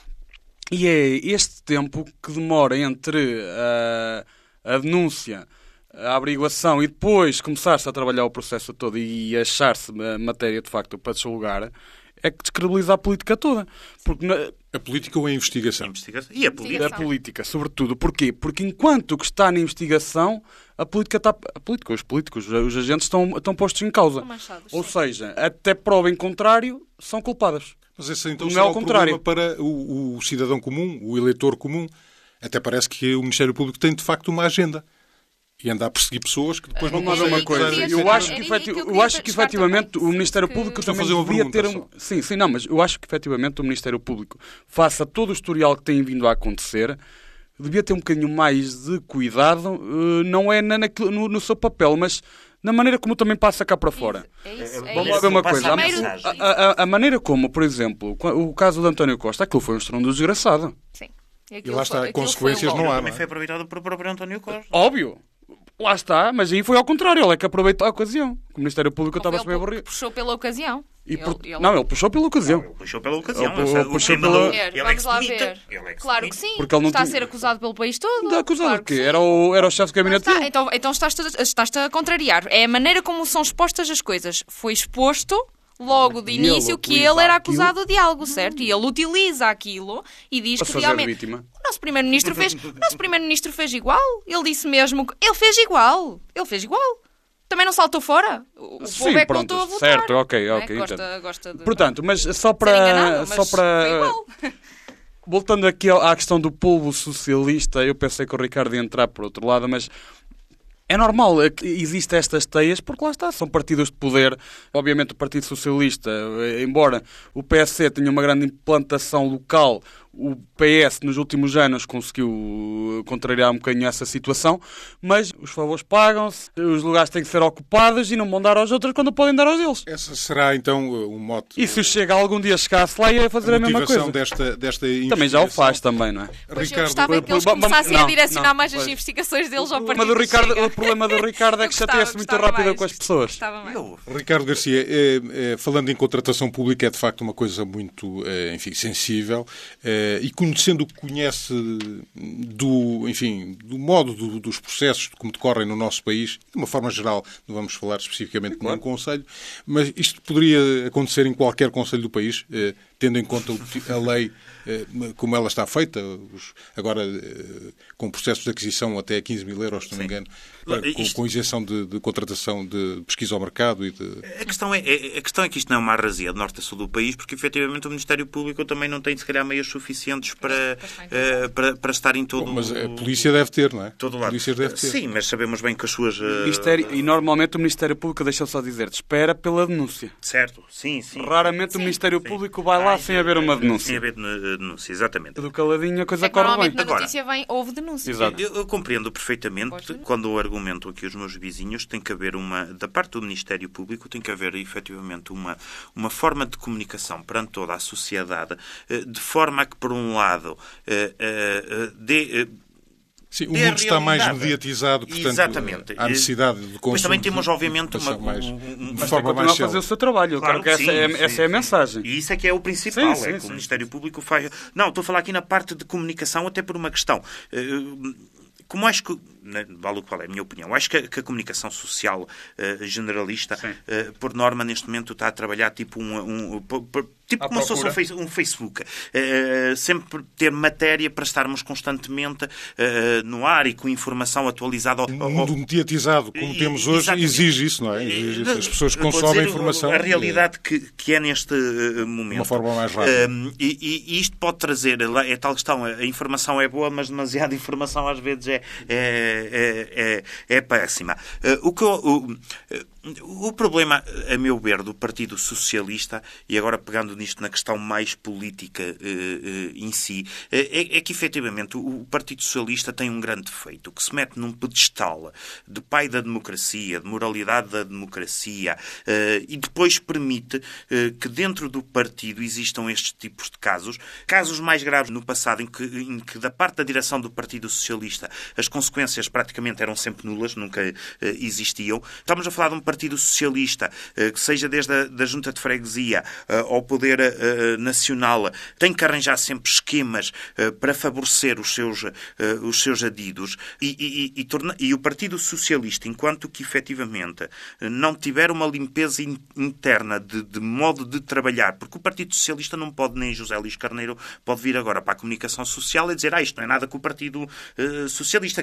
E é este tempo que demora entre a, a denúncia, a averiguação e depois começar-se a trabalhar o processo todo e achar-se a matéria de facto para desjulgar, é que descredibiliza a política toda. Porque na... A política ou a investigação? A investigação. E a política. A política, sobretudo. Porquê? Porque enquanto que está na investigação, a política está... A política, os políticos, os agentes estão, estão postos em causa. Manchados, ou sim. seja, até prova em contrário, são culpadas. Mas esse então não será é o contrário. problema para o, o cidadão comum, o eleitor comum. Até parece que o Ministério Público tem de facto uma agenda. E anda a perseguir pessoas que depois Vamos não lá ver conseguem... uma coisa. queria Eu dizer- acho que, era efetiv... aí que eu eu queria acho que chegar efetivamente também, o Ministério que- Público Estou a também fazer uma devia ter pergunta um... Sim, sim, não, mas eu acho que efetivamente o Ministério Público, face a todo o historial que tem vindo a acontecer, devia ter um bocadinho mais de cuidado, eh, não é na, naquilo- no, no seu papel, mas na maneira como também passa cá para fora. É isso, é Vamos isso. lá ver uma Passa coisa. a A, mensagem. a- a- a maneira como, por exemplo, o caso de António Costa, aquilo foi um estrondo desgraçado. Sim. E aquilo lá está, foi- aquilo consequências foi um não há. golpe. Também foi aproveitado por próprio António Costa. Óbvio. Lá está, mas aí foi ao contrário, ele é que aproveitou a ocasião. O Ministério Público Não foi estava-se bem ele aborrido. que puxou pela ocasião. E Ele- por- ele- Não, ele puxou pela ocasião. Ele puxou pela ocasião. Ele- Ele, ele puxou o pela- tema do- Ver, ele é que Vamos se lá demita. ver. Ele é que se Claro que demite. sim. Porque ele não está tinha- a ser acusado pelo país todo. Está acusado Claro de que quê? sim. Era o, era o chefe de gabinete Está, dele. então então estás-te estás a contrariar. É a maneira como são expostas as coisas. Foi exposto logo de E ele início que utiliza ele era aquilo- acusado de algo, certo? E ele utiliza aquilo e diz Para que fazer realmente... vítima. O nosso primeiro-ministro fez, o nosso primeiro-ministro fez igual. Ele disse mesmo que ele fez igual. Ele fez igual. Também não saltou fora. O o Sim, povo é que pronto, voltou a votar. certo, ok, Não é? ok, Gosta, entendo. gosta de Portanto, mas só ser para... enganado, só mas para foi igual. Voltando aqui ao- à questão do povo socialista, eu pensei que o Ricardo ia entrar por outro lado, mas é normal é que existem estas teias, porque lá está, são partidos de poder. Obviamente o Partido Socialista, eh, embora o P S C tenha uma grande implantação local, o P S nos últimos anos conseguiu contrariar um bocadinho essa situação, mas os favores pagam-se, os lugares têm que ser ocupados e não vão dar aos outros quando podem dar aos deles. Essa será, então, um mote... E se o Chega algum dia chegasse lá, ia fazer a, mesma motivação coisa. desta, desta Também já o investigação. faz, também, não é? Pois eu Ricardo, gostava que eles vamos- começassem não, a direcionar não, mais as pois. investigações deles ao O partido problema do Ricardo, Chega. o problema do Ricardo é Eu que gostava, chateia-se muito gostava rápido mais. com as pessoas. Gostava mais. Eu- Ricardo Garcia, eh, eh, falando em contratação pública, é de facto uma coisa muito, eh, enfim, sensível, eh, e conhecendo o que conhece do, enfim, do modo do, dos processos, de como decorrem no nosso país, de uma forma geral, não vamos falar especificamente de nenhum concelho, mas isto poderia acontecer em qualquer concelho do país, eh, tendo em conta o ti- a lei eh, como ela está feita, os- agora eh, com processos de aquisição até quinze mil euros, se não me engano, eh, com, Isto- com isenção de, de contratação de pesquisa ao mercado e de... A questão, é, é- a questão é que isto não é uma arrasia de norte a sul do país, porque efetivamente o Ministério Público também não tem, se calhar, meios suficientes para, eh, para, para estar em todo Bom, mas a polícia deve ter, não é? todo A lado. polícia deve ter. Sim, mas sabemos bem que as suas... eh, Ministério- e normalmente o Ministério Público, deixa-me só dizer-te, espera pela denúncia. Certo, sim, sim. Raramente o Ministério Sim. Público vai lá Ah, sem haver uma Sem denúncia. haver eh, denúncia, exatamente. Do caladinho a coisa É que corre bem. normalmente na Agora- notícia vem, houve denúncia. Exato. Eu, eu compreendo perfeitamente Pois. quando eu argumento aqui os meus vizinhos, tem que haver uma, da parte do Ministério Público, tem que haver efetivamente uma, uma forma de comunicação perante toda a sociedade, eh, de forma a que, por um lado, eh, eh, eh, dê. eh, Sim, o dê a mundo está mais realidade. mediatizado, portanto, Exatamente. há necessidade de consumo. Mas também temos, de obviamente, uma, informação mais, um- um- de Mas forma tem que mais continuar a fazer o célere. seu trabalho. Eu Claro quero que que essa, sim, é, sim, essa é a sim. mensagem. E isso é que é o principal, Sim, sim, é que sim. o Ministério Público faz... Não, estou a falar aqui na parte de comunicação, até por uma questão. Eh, Como acho que, né, vale o qual é a minha opinião, acho que a, que a comunicação social eh, generalista, eh, por norma, neste momento está a trabalhar tipo um... um por- por- tipo À como se fosse um, procura. face- um Facebook. Eh, sempre ter matéria para estarmos constantemente eh, no ar e com informação atualizada. Ao, Um ao- mundo mediatizado, como E- temos hoje, exatamente. exige isso, não é? Exige isso. As pessoas Eu vou consomem dizer informação a realidade que, que é neste eh, momento. de uma forma mais rápida. Um, e, e isto pode trazer, é tal questão, a informação é boa, mas demasiada informação às vezes é, é, é, é, é péssima. Uh, o, que eu, o, o problema, a meu ver, do Partido Socialista, e agora pegando nisto na questão mais política uh, uh, em si, é, é que efetivamente o Partido Socialista tem um grande defeito, que se mete num pedestal de pai da democracia, de moralidade da democracia, uh, e depois permite uh, que dentro do partido existam estes tipos de casos, casos mais graves no passado, em que, em que da parte da direção do Partido Socialista as consequências praticamente eram sempre nulas, nunca uh, existiam. Estamos a falar de um Partido Socialista uh, que seja desde a da Junta de Freguesia uh, ao Poder uh, Nacional, tem que arranjar sempre esquemas uh, para favorecer os seus, uh, os seus adidos e, e, e, torna, e o Partido Socialista, enquanto que efetivamente uh, não tiver uma limpeza in, interna de, de modo de trabalhar, porque o Partido Socialista não pode, nem José Luís Carneiro pode vir agora para a comunicação social e dizer, ah, isto não é nada com o Partido uh, Socialista, quer dizer...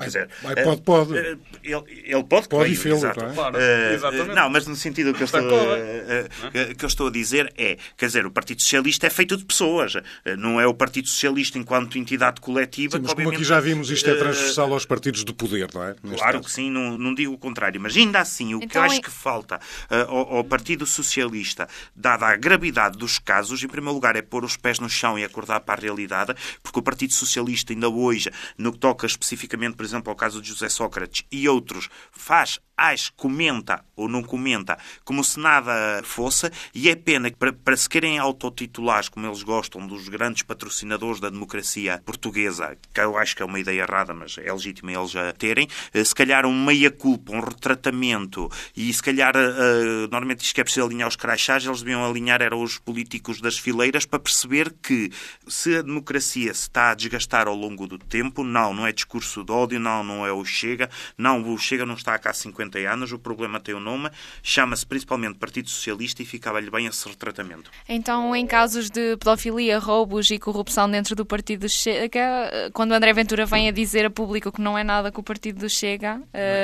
Ah, pode, pode. Ele, ele pode, pode creio, e exato. não é? Claro, Uh, exatamente. Não, mas no sentido que eu, estou, uh, uh, que eu estou a dizer é, quer dizer, o Partido Socialista é feito de pessoas, uh, não é o Partido Socialista enquanto entidade coletiva. Sim, mas que, como aqui já vimos, isto é transversal aos partidos do poder, não é? Neste Claro caso. que sim, não, não digo o contrário, mas ainda assim, o Então, que eu acho é- que falta uh, ao, ao Partido Socialista, dada a gravidade dos casos, em primeiro lugar é pôr os pés no chão e acordar para a realidade, porque o Partido Socialista ainda hoje, no que toca especificamente, por exemplo, ao caso de José Sócrates e outros, faz, age, comenta ou não comenta como se nada fosse, e é pena que para, para se querem autotitular, como eles gostam, dos grandes patrocinadores da democracia portuguesa, que eu acho que é uma ideia errada, mas é legítimo eles a terem, se calhar um meia-culpa, um retratamento, e se calhar, uh, normalmente diz que é preciso alinhar os crachás, eles deviam alinhar eram os políticos das fileiras para perceber que se a democracia se está a desgastar ao longo do tempo, não, não é discurso de ódio, não, não é o Chega, não, o Chega não está cá há cinquenta anos, o problema tem um nome, chama-se principalmente Partido Socialista e ficava-lhe bem esse retratamento. Então, em casos de pedofilia, roubos e corrupção dentro do Partido Chega, quando André Ventura vem a dizer a público que não é nada que o Partido Chega,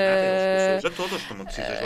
É, a todos, como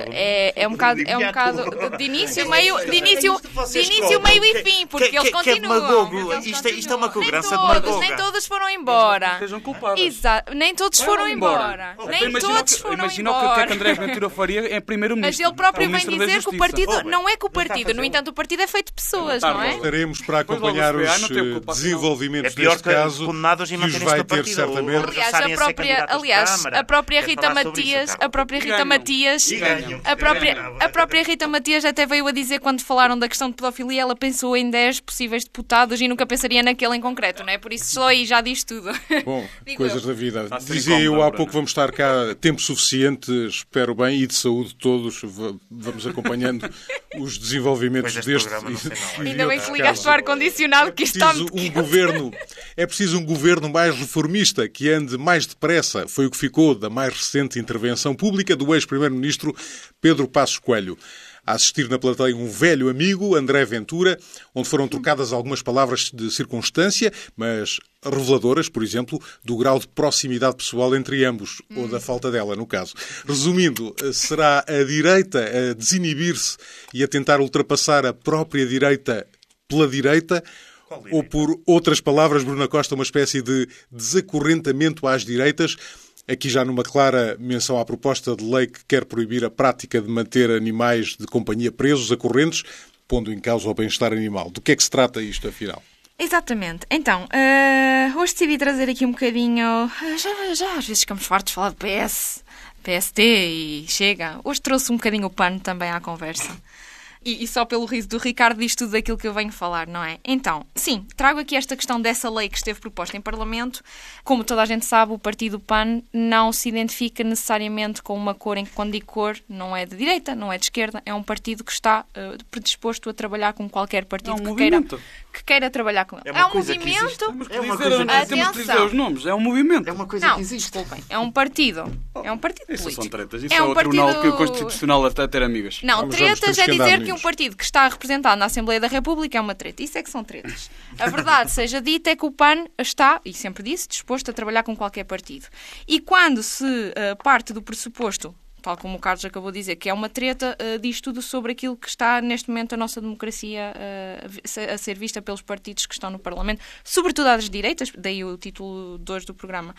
é, é um bocado, é um bocado de início, meio, de início, de início, meio e fim, porque que, eles que, que continuam. É demagogo. Eles Isto, é, isto é uma continuam. cobrança nem todos, demagoga. nem todos foram embora. Sejam culpados. Exato, nem todos Vai foram lá embora. Oh, Nem imagina todos o que, foram imagina embora. o que é que André Ventura faria é primeiro-ministro. Mas ele próprio ou vem ministro da dizer que o Justiça. partido Oh, bem, não é que o não está a partido, fazer no um- entanto o partido é feito de pessoas, Tá não é? bom. Estaremos para Pois acompanhar logo se vê. Ah, os não tem eh, culpa, desenvolvimentos É pior deste que caso, condenados e que os manterem-se vai no ter partido. certamente. Ou- Aliás, regressarem a a ser própria, candidatos de aliás, Câmara. a própria Quer Rita falar sobre isso, Matias, Carla? a própria E Rita ganham. Matias, E ganham. a própria, Ganham. a própria Rita Matias até veio a dizer quando falaram da questão de pedofilia, ela pensou em dez possíveis deputados e nunca pensaria naquele em concreto, não é? Por isso só aí já diz tudo. Bom, Digo coisas eu. da vida. Está a ser Dizia eu incómodo, há Bruno. pouco, vamos estar cá tempo suficiente, espero bem, e de saúde todos. V- Vamos acompanhando os desenvolvimentos Pois este deste programa não sei não. e Ainda bem outros que ligaste o casos. ar-condicionado que isto está Preciso muito um quente. governo, é preciso um governo mais reformista, que ande mais depressa. Foi o que ficou da mais recente intervenção pública do ex-primeiro-ministro Pedro Passos Coelho. A assistir na plateia um velho amigo, André Ventura, onde foram trocadas algumas palavras de circunstância, mas reveladoras, por exemplo, do grau de proximidade pessoal entre ambos, ou da falta dela, no caso. Resumindo, será a direita a desinibir-se e a tentar ultrapassar a própria direita pela direita, ou por outras palavras, Bruna Costa, uma espécie de desacorrentamento às direitas, aqui já numa clara menção à proposta de lei que quer proibir a prática de manter animais de companhia presos a correntes, pondo em causa o bem-estar animal. Do que é que se trata isto, afinal? Exatamente. Então, eh, hoje decidi trazer aqui um bocadinho... eh, Já, já às vezes ficamos fartos de falar de P S, P S T e Chega. Hoje trouxe um bocadinho o pano também à conversa. E, e só pelo riso do Ricardo diz tudo aquilo que eu venho falar, não é? Então, sim, trago aqui esta questão dessa lei que esteve proposta em Parlamento. Como toda a gente sabe, o partido P A N não se identifica necessariamente com uma cor em que, quando digo cor, não é de direita, não é de esquerda. É um partido que está uh, predisposto a trabalhar com qualquer partido É um que, queira, movimento. que queira trabalhar com ele. É uma É um coisa que movimento... existe. Temos que É uma dizer, coisa não, que temos que existe. dizer os nomes. É um movimento. É uma coisa Não, que existe. desculpem. É um partido. É um partido Isso político. são tretas. Isso É é, um o Tribunal partido- Constitucional até ter amigas. Não, Vamos, vamos, tretas temos é que andar, dizer que um meninos. partido que está representado na Assembleia da República é uma treta. Isso é que são tretas. A verdade seja dita é que o P A N está, e sempre disse, disposto a trabalhar com qualquer partido. E quando se uh, parte do pressuposto, tal como o Carlos acabou de dizer, que é uma treta, uh, diz tudo sobre aquilo que está neste momento a nossa democracia uh, a ser vista pelos partidos que estão no Parlamento, sobretudo às direitas, daí o título de hoje do programa.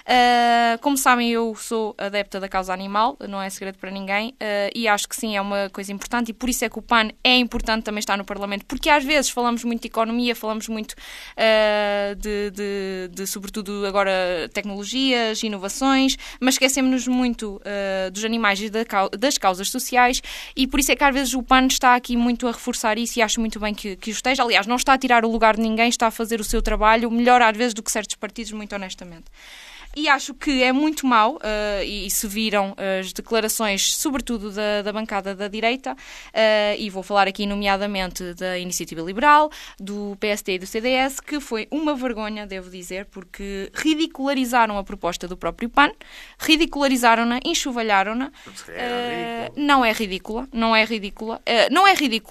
Uh, como sabem, eu sou adepta da causa animal, não é segredo para ninguém, uh, e acho que sim, é uma coisa importante, e por isso é que o P A N é importante também estar no Parlamento, porque às vezes falamos muito de economia, falamos muito uh, de, de, de, sobretudo agora, tecnologias, inovações, mas esquecemos-nos muito uh, dos animais e da, das causas sociais, e por isso é que às vezes o P A N está aqui muito a reforçar isso, e acho muito bem que, que o esteja. Aliás, não está a tirar o lugar de ninguém, está a fazer o seu trabalho melhor às vezes do que certos partidos, muito honestamente. E acho que é muito mau, uh, e, e se viram as declarações, sobretudo da, da bancada da direita, uh, e vou falar aqui nomeadamente da Iniciativa Liberal, do P S D e do C D S, que foi uma vergonha, devo dizer, porque ridicularizaram a proposta do próprio P A N, ridicularizaram-na, enxovalharam-na. Uh, não é ridícula, não é ridícula, uh, não é ridícula.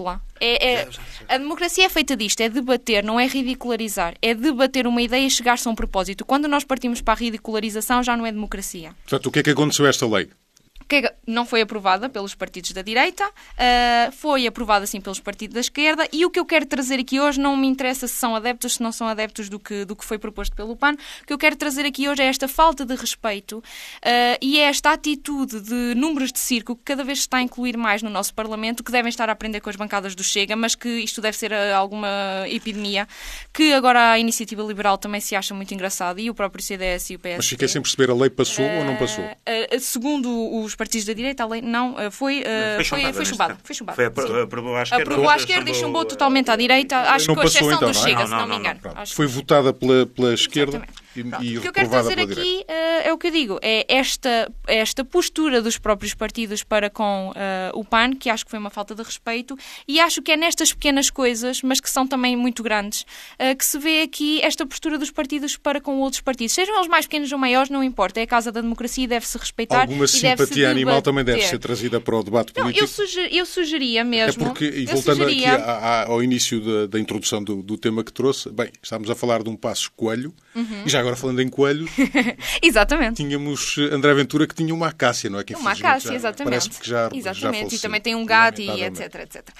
É, é, a democracia é feita disto, é debater, não é ridicularizar. É debater uma ideia e chegar-se a um propósito. Quando nós partimos para a ridicularização, já não é democracia. Portanto, o que é que aconteceu a esta lei? Que não foi aprovada pelos partidos da direita, uh, foi aprovada sim pelos partidos da esquerda, e o que eu quero trazer aqui hoje não me interessa se são adeptos, se não são adeptos do que, do que foi proposto pelo P A N. O que eu quero trazer aqui hoje é esta falta de respeito uh, e é esta atitude de números de circo que cada vez se está a incluir mais no nosso Parlamento, que devem estar a aprender com as bancadas do Chega, mas que isto deve ser alguma epidemia, que agora a Iniciativa Liberal também se acha muito engraçada, e o próprio C D S e o P S D. Mas fiquei sem perceber, a lei passou uh, ou não passou? Uh, uh, segundo os partidos da direita, a lei não foi, uh, foi, foi, foi chumbada. Foi chumbada. Foi aprovou à esquerda. Aprovou à esquerda e chumbou totalmente à direita. Acho que com exceção então, do Chega, não, se não, não, me engano. Não, foi votada pela, pela esquerda e, e o que eu quero reprovada trazer pela aqui direita. uh, é o que eu digo, é esta, esta postura dos próprios partidos para com uh, o P A N, que acho que foi uma falta de respeito, e acho que é nestas pequenas coisas, mas que são também muito grandes, uh, que se vê aqui esta postura dos partidos para com outros partidos. Sejam eles mais pequenos ou maiores, não importa. É a casa da democracia e deve-se respeitar. Alguma simpatia animal também deve ser trazida para o debate político. Não, eu, suger, eu sugeria mesmo... É porque, e voltando sugeria... aqui a, a, ao início da, da introdução do, do tema que trouxe, bem, estamos a falar de um Passos Coelho, uhum. E já agora falando em coelhos... Exatamente. Tínhamos André Ventura que tinha uma acácia, não é? Que uma acácia, já, exatamente. Parece que já, exatamente. já faleceu, e também tem um gato e etc, etcétera.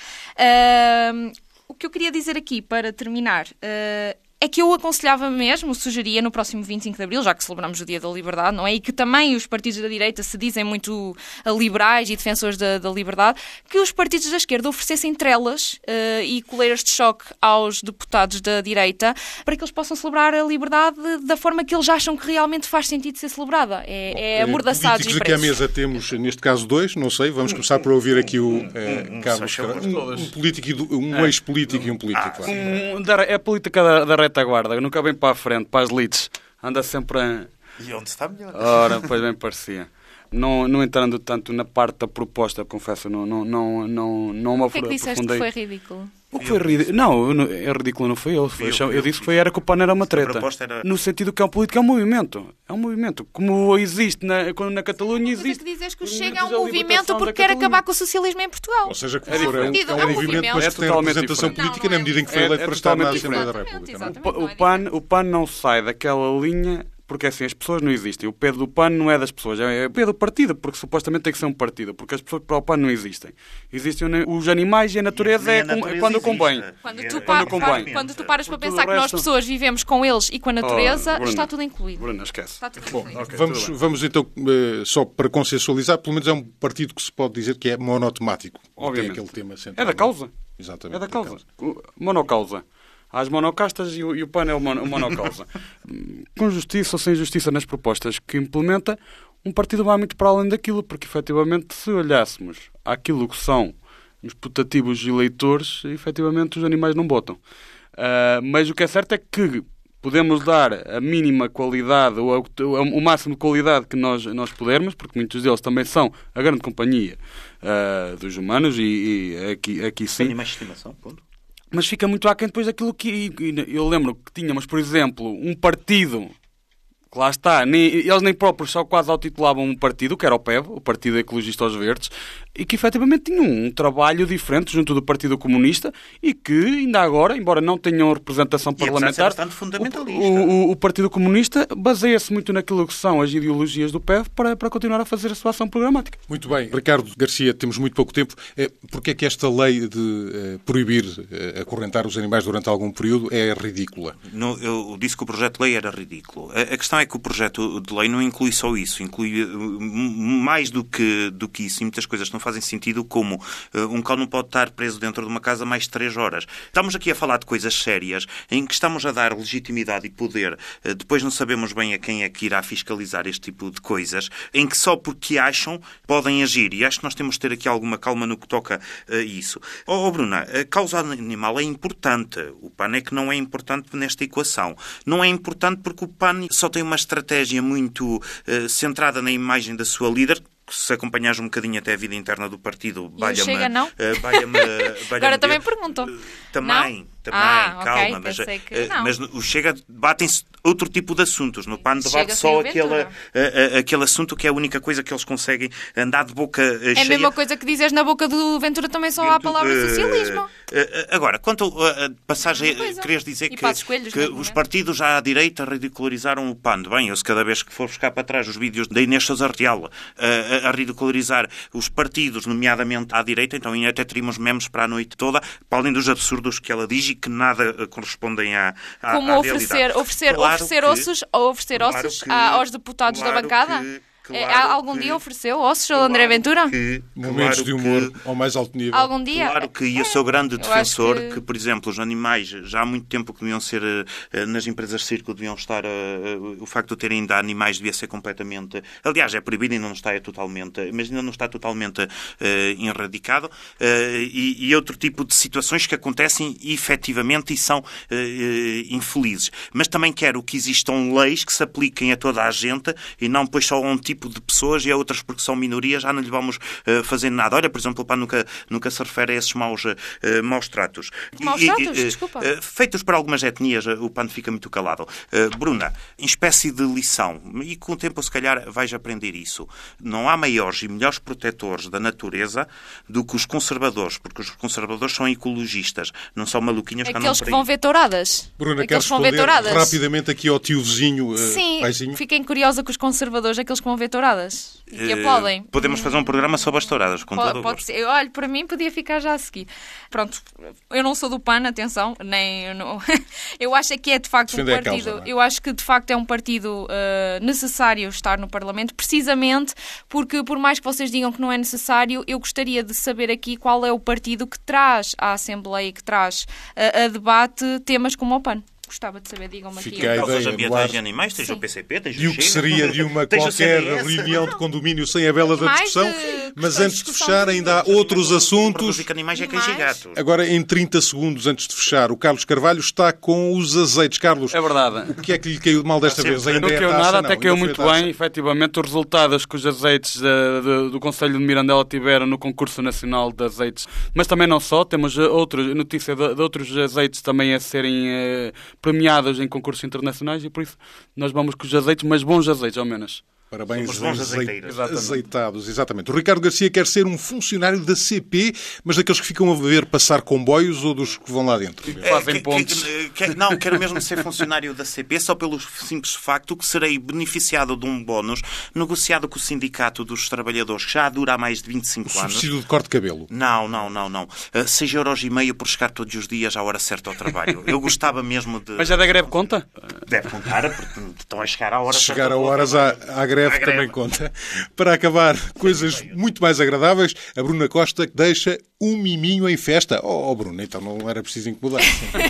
Uh, o que eu queria dizer aqui, para terminar... Uh, é que eu aconselhava mesmo, sugeria no próximo vinte e cinco de Abril, já que celebramos o Dia da Liberdade, não é? E que também os partidos da direita se dizem muito liberais e defensores da, da liberdade, que os partidos da esquerda oferecessem trelas uh, e coleiras de choque aos deputados da direita para que eles possam celebrar a liberdade da forma que eles acham que realmente faz sentido ser celebrada. É, Bom, é amordaçados e presos. Aqui à mesa temos, neste caso, dois, não sei, vamos começar por ouvir aqui o eh, Carlos Carvalho, um, um político, e do, um ex-político e um político. Ah, um, da, é a política da, da retaguarda, nunca vem para a frente, para as leads, anda sempre a... E onde está melhor? Ora, pois bem parecia. Não, não entrando tanto na parte da proposta, confesso, não, não, não, não, não me aprofundei. O que é que disseste que foi ridículo? O que foi ridículo? Não, não, é ridículo não foi eu. Foi, eu, eu, eu disse que foi, era que o P A N era uma treta. Era... No sentido que é um político, é um movimento. É um movimento. Como existe na, na Catalunha, existe... Mas é que dizes que Chega é um movimento porque quer acabar com o socialismo em Portugal. Ou seja, que é, for, é, um, é um movimento, mas que tem representação política na medida em que foi eleito para estar na Assembleia da República. O P A N, o P A N não sai daquela linha... Porque assim, as pessoas não existem. O P do P A N não é das pessoas, é o P do partido, porque supostamente tem que ser um partido, porque as pessoas para o P A N não existem. Existem os animais e a natureza, e a natureza é quando convém. Quando tu, quando, convém. Quando tu paras para pensar que nós pessoas vivemos com eles e com a natureza, oh, Bruno, está tudo incluído. Bruno, esquece. Está tudo Bom, incluído. Okay, vamos, vamos então, só para consensualizar, pelo menos é um partido que se pode dizer que é monotemático. Obviamente. Tem aquele tema central. É da causa. Exatamente. É da causa. causa. Monocausa. Há as monocastas e o, e o P A N é o, mono, o monocausa. Com justiça ou sem justiça nas propostas que implementa, um partido vai muito para além daquilo, porque efetivamente se olhássemos àquilo que são os putativos eleitores, efetivamente os animais não votam. Uh, mas o que é certo é que podemos dar a mínima qualidade ou a, o máximo de qualidade que nós, nós pudermos, porque muitos deles também são a grande companhia uh, dos humanos e, e aqui, aqui sim. Animais de estimação, ponto. Mas fica muito aquém depois daquilo que... Eu lembro que tínhamos, por exemplo, um partido... Que lá está, nem, eles nem próprios só quase autotitulavam um partido, que era o P E V, o Partido Ecologista aos Verdes, e que efetivamente tinham um trabalho diferente junto do Partido Comunista e que ainda agora, embora não tenham representação e parlamentar, bastante fundamentalista. O, o, o Partido Comunista baseia-se muito naquilo que são as ideologias do P E V para, para continuar a fazer a sua ação programática. Muito bem. Ricardo Garcia, temos muito pouco tempo. Porquê é que esta lei de eh, proibir eh, acorrentar os animais durante algum período é ridícula? No, eu disse que o projeto de lei era ridículo. A, a questão é que o projeto de lei não inclui só isso, inclui mais do que, do que isso, e muitas coisas não fazem sentido, como uh, um cão não pode estar preso dentro de uma casa mais de três horas. Estamos aqui a falar de coisas sérias, em que estamos a dar legitimidade e poder, uh, depois não sabemos bem a quem é que irá fiscalizar este tipo de coisas, em que só porque acham podem agir, e acho que nós temos de ter aqui alguma calma no que toca a uh, isso. Oh, oh Bruna, a causa animal é importante, o P A N é que não é importante nesta equação. Não é importante porque o P A N só tem uma estratégia muito uh, centrada na imagem da sua líder. Se acompanhares um bocadinho até a vida interna do partido, valha-me... Chega, não? Uh, valha-me, valha-me Agora também perguntam. Uh, também... Não? Também, ah, calma, okay. mas, que... mas o Chega debatem-se outro tipo de assuntos. No P A N debate Chega só sem aquele, a, a, aquele assunto que é a única coisa que eles conseguem andar de boca uh, cheia. É a mesma coisa que dizes na boca do Ventura, também só há a palavra uh, socialismo. Uh, agora, quanto a uh, passagem, querias dizer que, Coelhos, que mesmo, os né? partidos já à direita ridicularizaram o P A N. Bem, eu se cada vez que for buscar para trás os vídeos da Inês Sousa Real uh, a, a ridicularizar os partidos, nomeadamente à direita, então até teríamos memes para a noite toda, para além dos absurdos que ela diz e que nada correspondem à, à, Como à oferecer, realidade. oferecer, Claro oferecer que, ossos, ou oferecer claro ossos que, aos deputados claro da bancada? Que, É, claro algum que, dia ofereceu ossos ao claro André Ventura? Que, Momentos claro de humor que, ao mais alto nível. Algum dia? Claro que e eu sou grande Eu defensor acho que... que, por exemplo, os animais já há muito tempo que deviam ser, uh, nas empresas de circo, deviam estar, uh, uh, o facto de terem ainda animais devia ser completamente, aliás, é proibido e não está é totalmente, mas ainda não está totalmente uh, erradicado, uh, e, e outro tipo de situações que acontecem efetivamente e são uh, uh, infelizes. Mas também quero que existam leis que se apliquem a toda a gente e não depois só a um tipo de pessoas e a outras porque são minorias já não lhe vamos uh, fazer nada. Olha, por exemplo, o P A N nunca, nunca se refere a esses maus, uh, maus tratos. Maus e, tratos? E, Desculpa. Uh, feitos por algumas etnias, uh, o P A N fica muito calado. Uh, Bruna, em espécie de lição, e com o tempo se calhar vais aprender isso, não há maiores e melhores protetores da natureza do que os conservadores, porque os conservadores são ecologistas, não são maluquinhos que andam Aqueles por que aí. vão ver touradas. Bruna, Aqueles queres que vão ver responder touradas. rapidamente aqui ao tio vizinho, uh, Sim, paizinho? fiquem curiosa com os conservadores, aqueles que vão ver touradas. E que aplaudem. Uh, podemos fazer um programa sobre as touradas, com Pode, todo o pode gosto. ser. Olha, para mim podia ficar já a seguir. Pronto, eu não sou do P A N, atenção, nem eu, não... eu acho que é de facto Defender um a partido. causa, não é? Eu acho que de facto é um partido uh, necessário estar no Parlamento, precisamente porque, por mais que vocês digam que não é necessário, eu gostaria de saber aqui qual é o partido que traz à Assembleia e que traz uh, a debate temas como o P A N. Gostava de saber, digam-me aqui. Fica a Causas ideia no ambientais ar. e animais, tens Sim. o P C P, tens E o o que Chega. seria de uma tens o qualquer C D S. reunião de condomínio sem a bela da Mais discussão? de Mas questões antes de de discussão fechar, de ainda há minutos. outros assuntos. Produzir que animais é queijo e Mais? gato. Agora, em trinta segundos antes de fechar, o Carlos Carvalho está com os azeites. Carlos, É verdade. o que é que lhe caiu de mal desta Sempre. vez? Ainda Não é a caiu taxa? nada, Não, até caiu ainda muito foi a taxa. bem. Efetivamente, os resultados que os azeites de- de- do Conselho de Mirandela tiveram no Concurso Nacional de Azeites, mas também não só, temos eh, outros, notícia de, de outros azeites também a serem eh, premiados em concursos internacionais e por isso nós vamos com os azeites, mas bons azeites, ao menos. Parabéns, Somos bons azei- azeiteiros. Exatamente. azeitados, exatamente. O Ricardo Garcia quer ser um funcionário da C P, mas daqueles que ficam a ver passar comboios ou dos que vão lá dentro? Fazem que- pontos. que- que- não, quero mesmo ser funcionário da C P só pelo simples facto que serei beneficiado de um bónus negociado com o Sindicato dos Trabalhadores, que já dura há mais de vinte e cinco anos. Subsídio de corte de cabelo. Não, não, não, não. Uh, seis euros e meio por chegar todos os dias à hora certa ao trabalho. Eu gostava mesmo de... Mas já da greve conta? Deve contar, porque estão a chegar à hora Se certa chegar a ao horas trabalho. à, à greve À greve. também conta. Para acabar, coisas muito mais agradáveis, a Bruna Costa deixa um miminho em festa. Oh, oh Bruna, então não era preciso incomodar.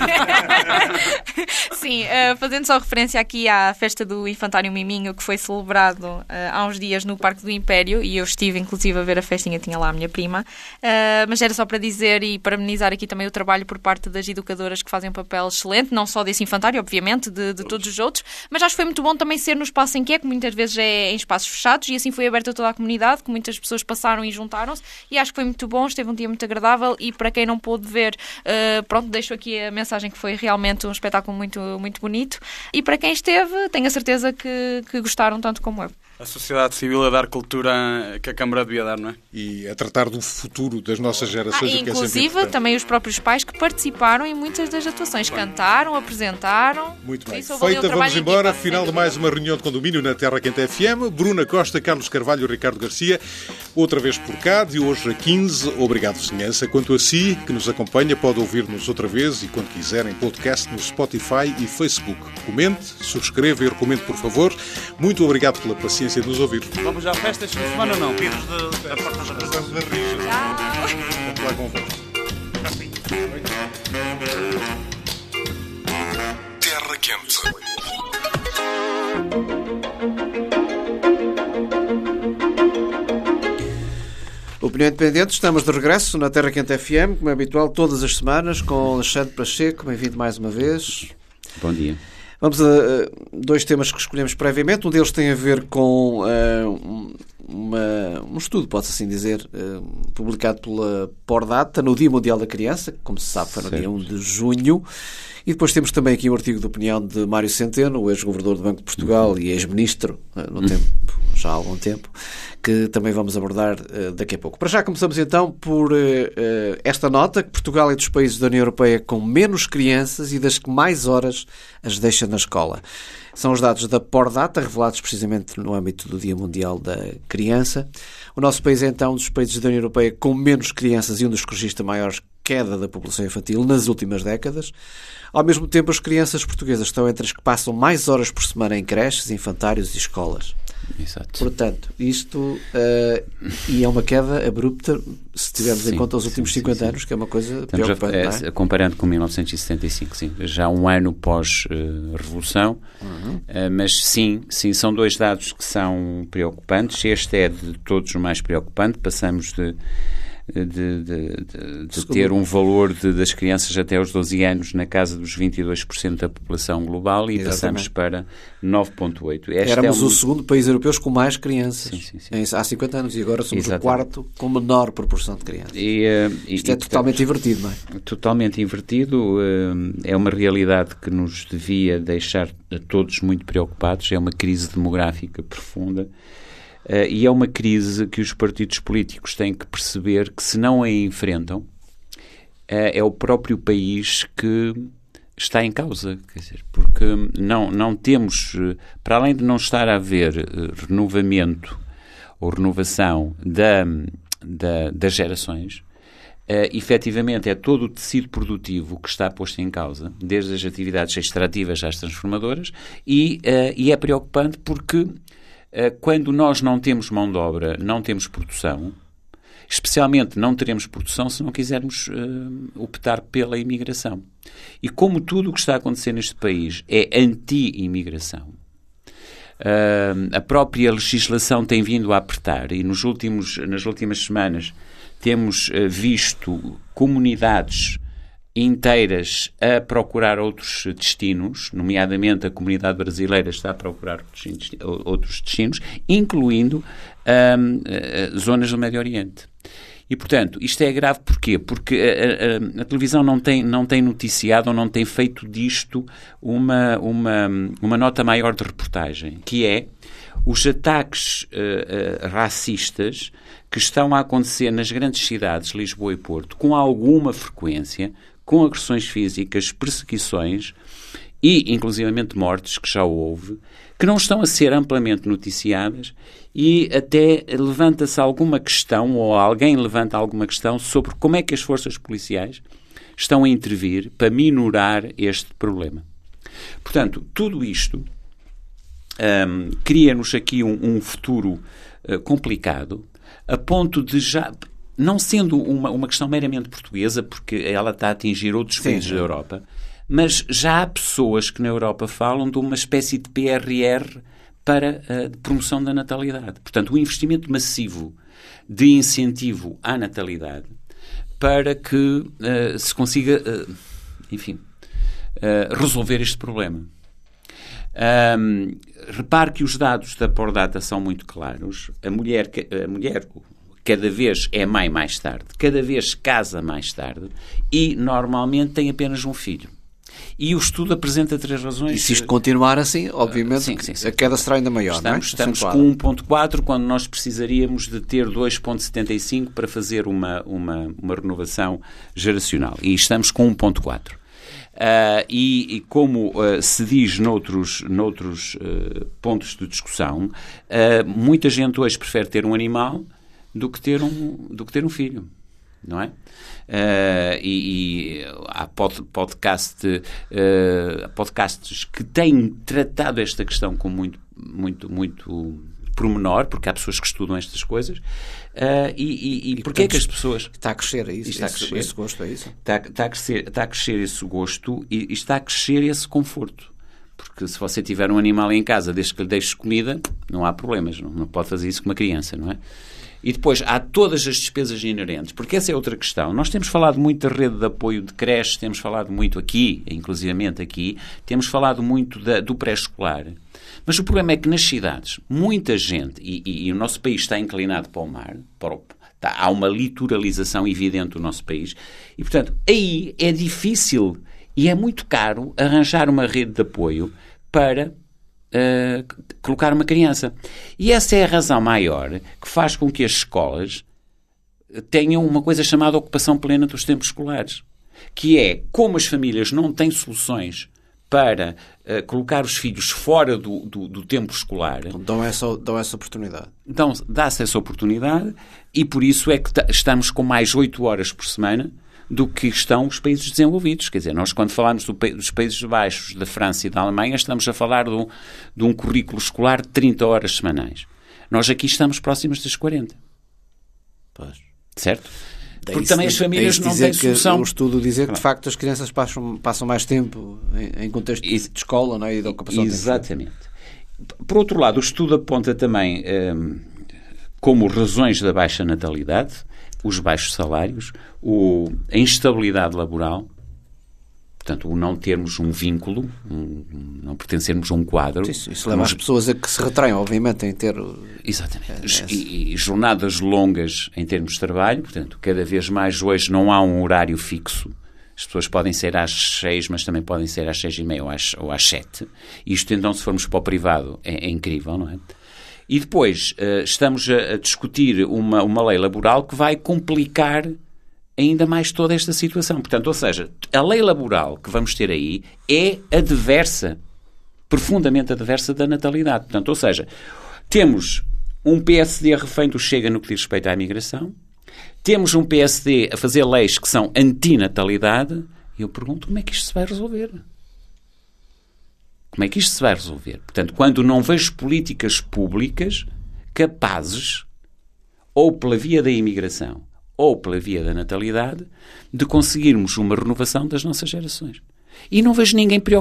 Sim, uh, fazendo só referência aqui à festa do Infantário Miminho, que foi celebrado uh, há uns dias no Parque do Império, e eu estive inclusive a ver a festinha, tinha lá a minha prima, uh, mas era só para dizer e parabenizar aqui também o trabalho por parte das educadoras que fazem um papel excelente, não só desse infantário, obviamente, de, de todos os outros, mas acho que foi muito bom também ser no espaço em que é, que muitas vezes é em espaços fechados, e assim foi aberto a toda a comunidade, que muitas pessoas passaram e juntaram-se, e acho que foi muito bom, esteve um dia muito agradável, e para quem não pôde ver, uh, pronto, deixo aqui a mensagem que foi realmente um espetáculo muito, muito bonito, e para quem esteve, tenho a certeza que, que gostaram tanto como eu. A sociedade civil a dar cultura que a Câmara devia dar, não é? E a tratar do futuro das nossas Ah, gerações. e o que é sempre inclusive importante. também os próprios pais que participaram em muitas das atuações, cantaram, apresentaram. Muito bem. Isso houve ali um Feita, trabalho vamos em embora. equipa, Final sem de mais uma reunião de condomínio na Terra Quente F M. Bruna Costa, Carlos Carvalho e Ricardo Garcia. Outra vez por cá, de hoje a quinze. Obrigado, vizinhança. Quanto a si, que nos acompanha, pode ouvir-nos outra vez e, quando quiser, em podcast no Spotify e Facebook. Comente, subscreva e recomende, por favor. Muito obrigado pela paciência de nos ouvir. Vamos à festa este fim de semana ou não? Pires de- da porta da razão. Vamos lá convosco. Terra Quente. Opinião Independente, estamos de regresso na Terra Quente F M, como é habitual, todas as semanas, com Alexandre Pacheco. Bem-vindo mais uma vez. Bom dia. Vamos a uh, dois temas que escolhemos previamente. Um deles tem a ver com uh, uma, um estudo, pode-se assim dizer, publicado pela Pordata no Dia Mundial da Criança, como se sabe foi no certo. dia primeiro de junho, e depois temos também aqui um artigo de opinião de Mário Centeno, o ex-governador do Banco de Portugal uhum. e ex-ministro, no tempo, já há algum tempo, que também vamos abordar uh, daqui a pouco. Para já começamos então por uh, uh, esta nota, que Portugal é dos países da União Europeia com menos crianças e das que mais horas as deixa na escola. São os dados da Pordata, revelados precisamente no âmbito do Dia Mundial da Criança. O nosso país é então um dos países da União Europeia com menos crianças e um dos que registra maior queda da população infantil nas últimas décadas. Ao mesmo tempo, as crianças portuguesas estão entre as que passam mais horas por semana em creches, infantários e escolas. Exato. Portanto, isto uh, e é uma queda abrupta se tivermos sim, em conta os últimos sim, cinquenta sim, anos, que é uma coisa Estamos preocupante. A, é, não é? Comparando com mil novecentos e setenta e cinco, sim, já um ano pós-revolução, uh, uhum. uh, mas sim, sim, são dois dados que são preocupantes. Este é de todos o mais preocupante. Passamos de de, de, de, de ter um valor de, das crianças até aos doze anos na casa dos vinte e dois por cento da população global e Exatamente. passamos para nove vírgula oito por cento. Éramos é um... o segundo país europeu com mais crianças sim, sim, sim. há cinquenta anos e agora somos Exatamente. o quarto com menor proporção de crianças. E, uh, Isto e, é totalmente portanto, invertido, não é? Totalmente invertido. Uh, é uma realidade que nos devia deixar a todos muito preocupados. É uma crise demográfica profunda. Uh, e é uma crise que os partidos políticos têm que perceber que, se não a enfrentam, uh, é o próprio país que está em causa. Quer dizer, porque não, não temos, uh, para além de não estar a haver uh, renovamento ou renovação da, da, das gerações, uh, efetivamente é todo o tecido produtivo que está posto em causa, desde as atividades extrativas às transformadoras, e, uh, e é preocupante porque quando nós não temos mão de obra, não temos produção, especialmente não teremos produção se não quisermos uh, optar pela imigração. E como tudo o que está a acontecer neste país é anti-imigração, uh, a própria legislação tem vindo a apertar e nos últimos, nas últimas semanas temos uh, visto comunidades inteiras a procurar outros destinos, nomeadamente a comunidade brasileira está a procurar outros destinos, incluindo um, uh, zonas do Médio Oriente. E, portanto, isto é grave porquê? Porque a, a, a televisão não tem, não tem noticiado ou não tem feito disto uma, uma, uma nota maior de reportagem, que é os ataques uh, uh, racistas que estão a acontecer nas grandes cidades, Lisboa e Porto, com alguma frequência, com agressões físicas, perseguições e, inclusivamente, mortes, que já houve, que não estão a ser amplamente noticiadas e até levanta-se alguma questão, ou alguém levanta alguma questão, sobre como é que as forças policiais estão a intervir para minorar este problema. Portanto, tudo isto um, cria-nos aqui um, um futuro uh, complicado, a ponto de já... não sendo uma, uma questão meramente portuguesa, porque ela está a atingir outros Sim, países é. da Europa, mas já há pessoas que na Europa falam de uma espécie de P R R para a promoção da natalidade. Portanto, um investimento massivo de incentivo à natalidade para que uh, se consiga, uh, enfim, uh, resolver este problema. Um, repare que os dados da Pordata são muito claros. A mulher... A mulher cada vez é mãe mais tarde, cada vez casa mais tarde e, normalmente, tem apenas um filho. E o estudo apresenta três razões. E se isto continuar assim, obviamente, sim, sim, sim. a queda será ainda maior, estamos, não é? Estamos com um vírgula quatro quando nós precisaríamos de ter dois vírgula setenta e cinco para fazer uma, uma, uma renovação geracional. E estamos com um vírgula quatro. Uh, e, e como uh, se diz noutros, noutros uh, pontos de discussão, uh, muita gente hoje prefere ter um animal do que ter um, do que ter um filho, não é? Uh, e, e há pod, podcast, uh, podcasts que têm tratado esta questão com muito, muito, muito pormenor, porque há pessoas que estudam estas coisas. Uh, e e, e porquê é que as pessoas... Está a crescer, é isso? Está esse, a crescer, esse gosto, é isso? Está, está, a crescer, está a crescer esse gosto e, e está a crescer esse conforto. Porque se você tiver um animal em casa, desde que lhe deixes comida, não há problemas. Não, não pode fazer isso com uma criança, não é? E depois há todas as despesas inerentes, porque essa é outra questão. Nós temos falado muito da rede de apoio de creches, temos falado muito aqui, inclusivamente aqui, temos falado muito da, do pré-escolar. Mas o problema é que nas cidades, muita gente, e, e, e o nosso país está inclinado para o mar, para o, tá, há uma litoralização evidente do nosso país, e, portanto, aí é difícil e é muito caro arranjar uma rede de apoio para uh, colocar uma criança. E essa é a razão maior que faz com que as escolas tenham uma coisa chamada ocupação plena dos tempos escolares, que é, como as famílias não têm soluções para uh, colocar os filhos fora do, do, do tempo escolar... Dão essa, dão essa oportunidade. Então, dá-se essa oportunidade e por isso é que estamos com mais oito horas por semana do que estão os países desenvolvidos. Quer dizer, nós quando falamos do, dos Países Baixos, da França e da Alemanha, estamos a falar de um, de um currículo escolar de trinta horas semanais. Nós aqui estamos próximos das quarenta. Pois. Certo? Porque também as famílias não têm solução. O estudo dizer que, de facto, as crianças passam, passam mais tempo em, em contexto de escola, não é? E de ocupação. Exatamente. Por outro lado, o estudo aponta também hum, como razões da baixa natalidade, os baixos salários, o, a instabilidade laboral, portanto, o não termos um vínculo, um, não pertencermos a um quadro. Isso, isso leva as pessoas a que se retraiam, obviamente, em ter... Exatamente. É, e, e jornadas longas em termos de trabalho, portanto, cada vez mais hoje não há um horário fixo. As pessoas podem ser às seis, mas também podem ser às seis e meia ou às, ou às sete. Isto, então, se formos para o privado, é, é incrível, não é? E depois, uh, estamos a, a discutir uma, uma lei laboral que vai complicar ainda mais toda esta situação. Portanto, ou seja, a lei laboral que vamos ter aí é adversa, profundamente adversa da natalidade. Portanto, ou seja, temos um P S D refém do Chega no que diz respeito à imigração, temos um P S D a fazer leis que são antinatalidade, e eu pergunto como é que isto se vai resolver? Como é que isto se vai resolver? Portanto, quando não vejo políticas públicas capazes, ou pela via da imigração, ou pela via da natalidade, de conseguirmos uma renovação das nossas gerações. E não vejo ninguém preocupado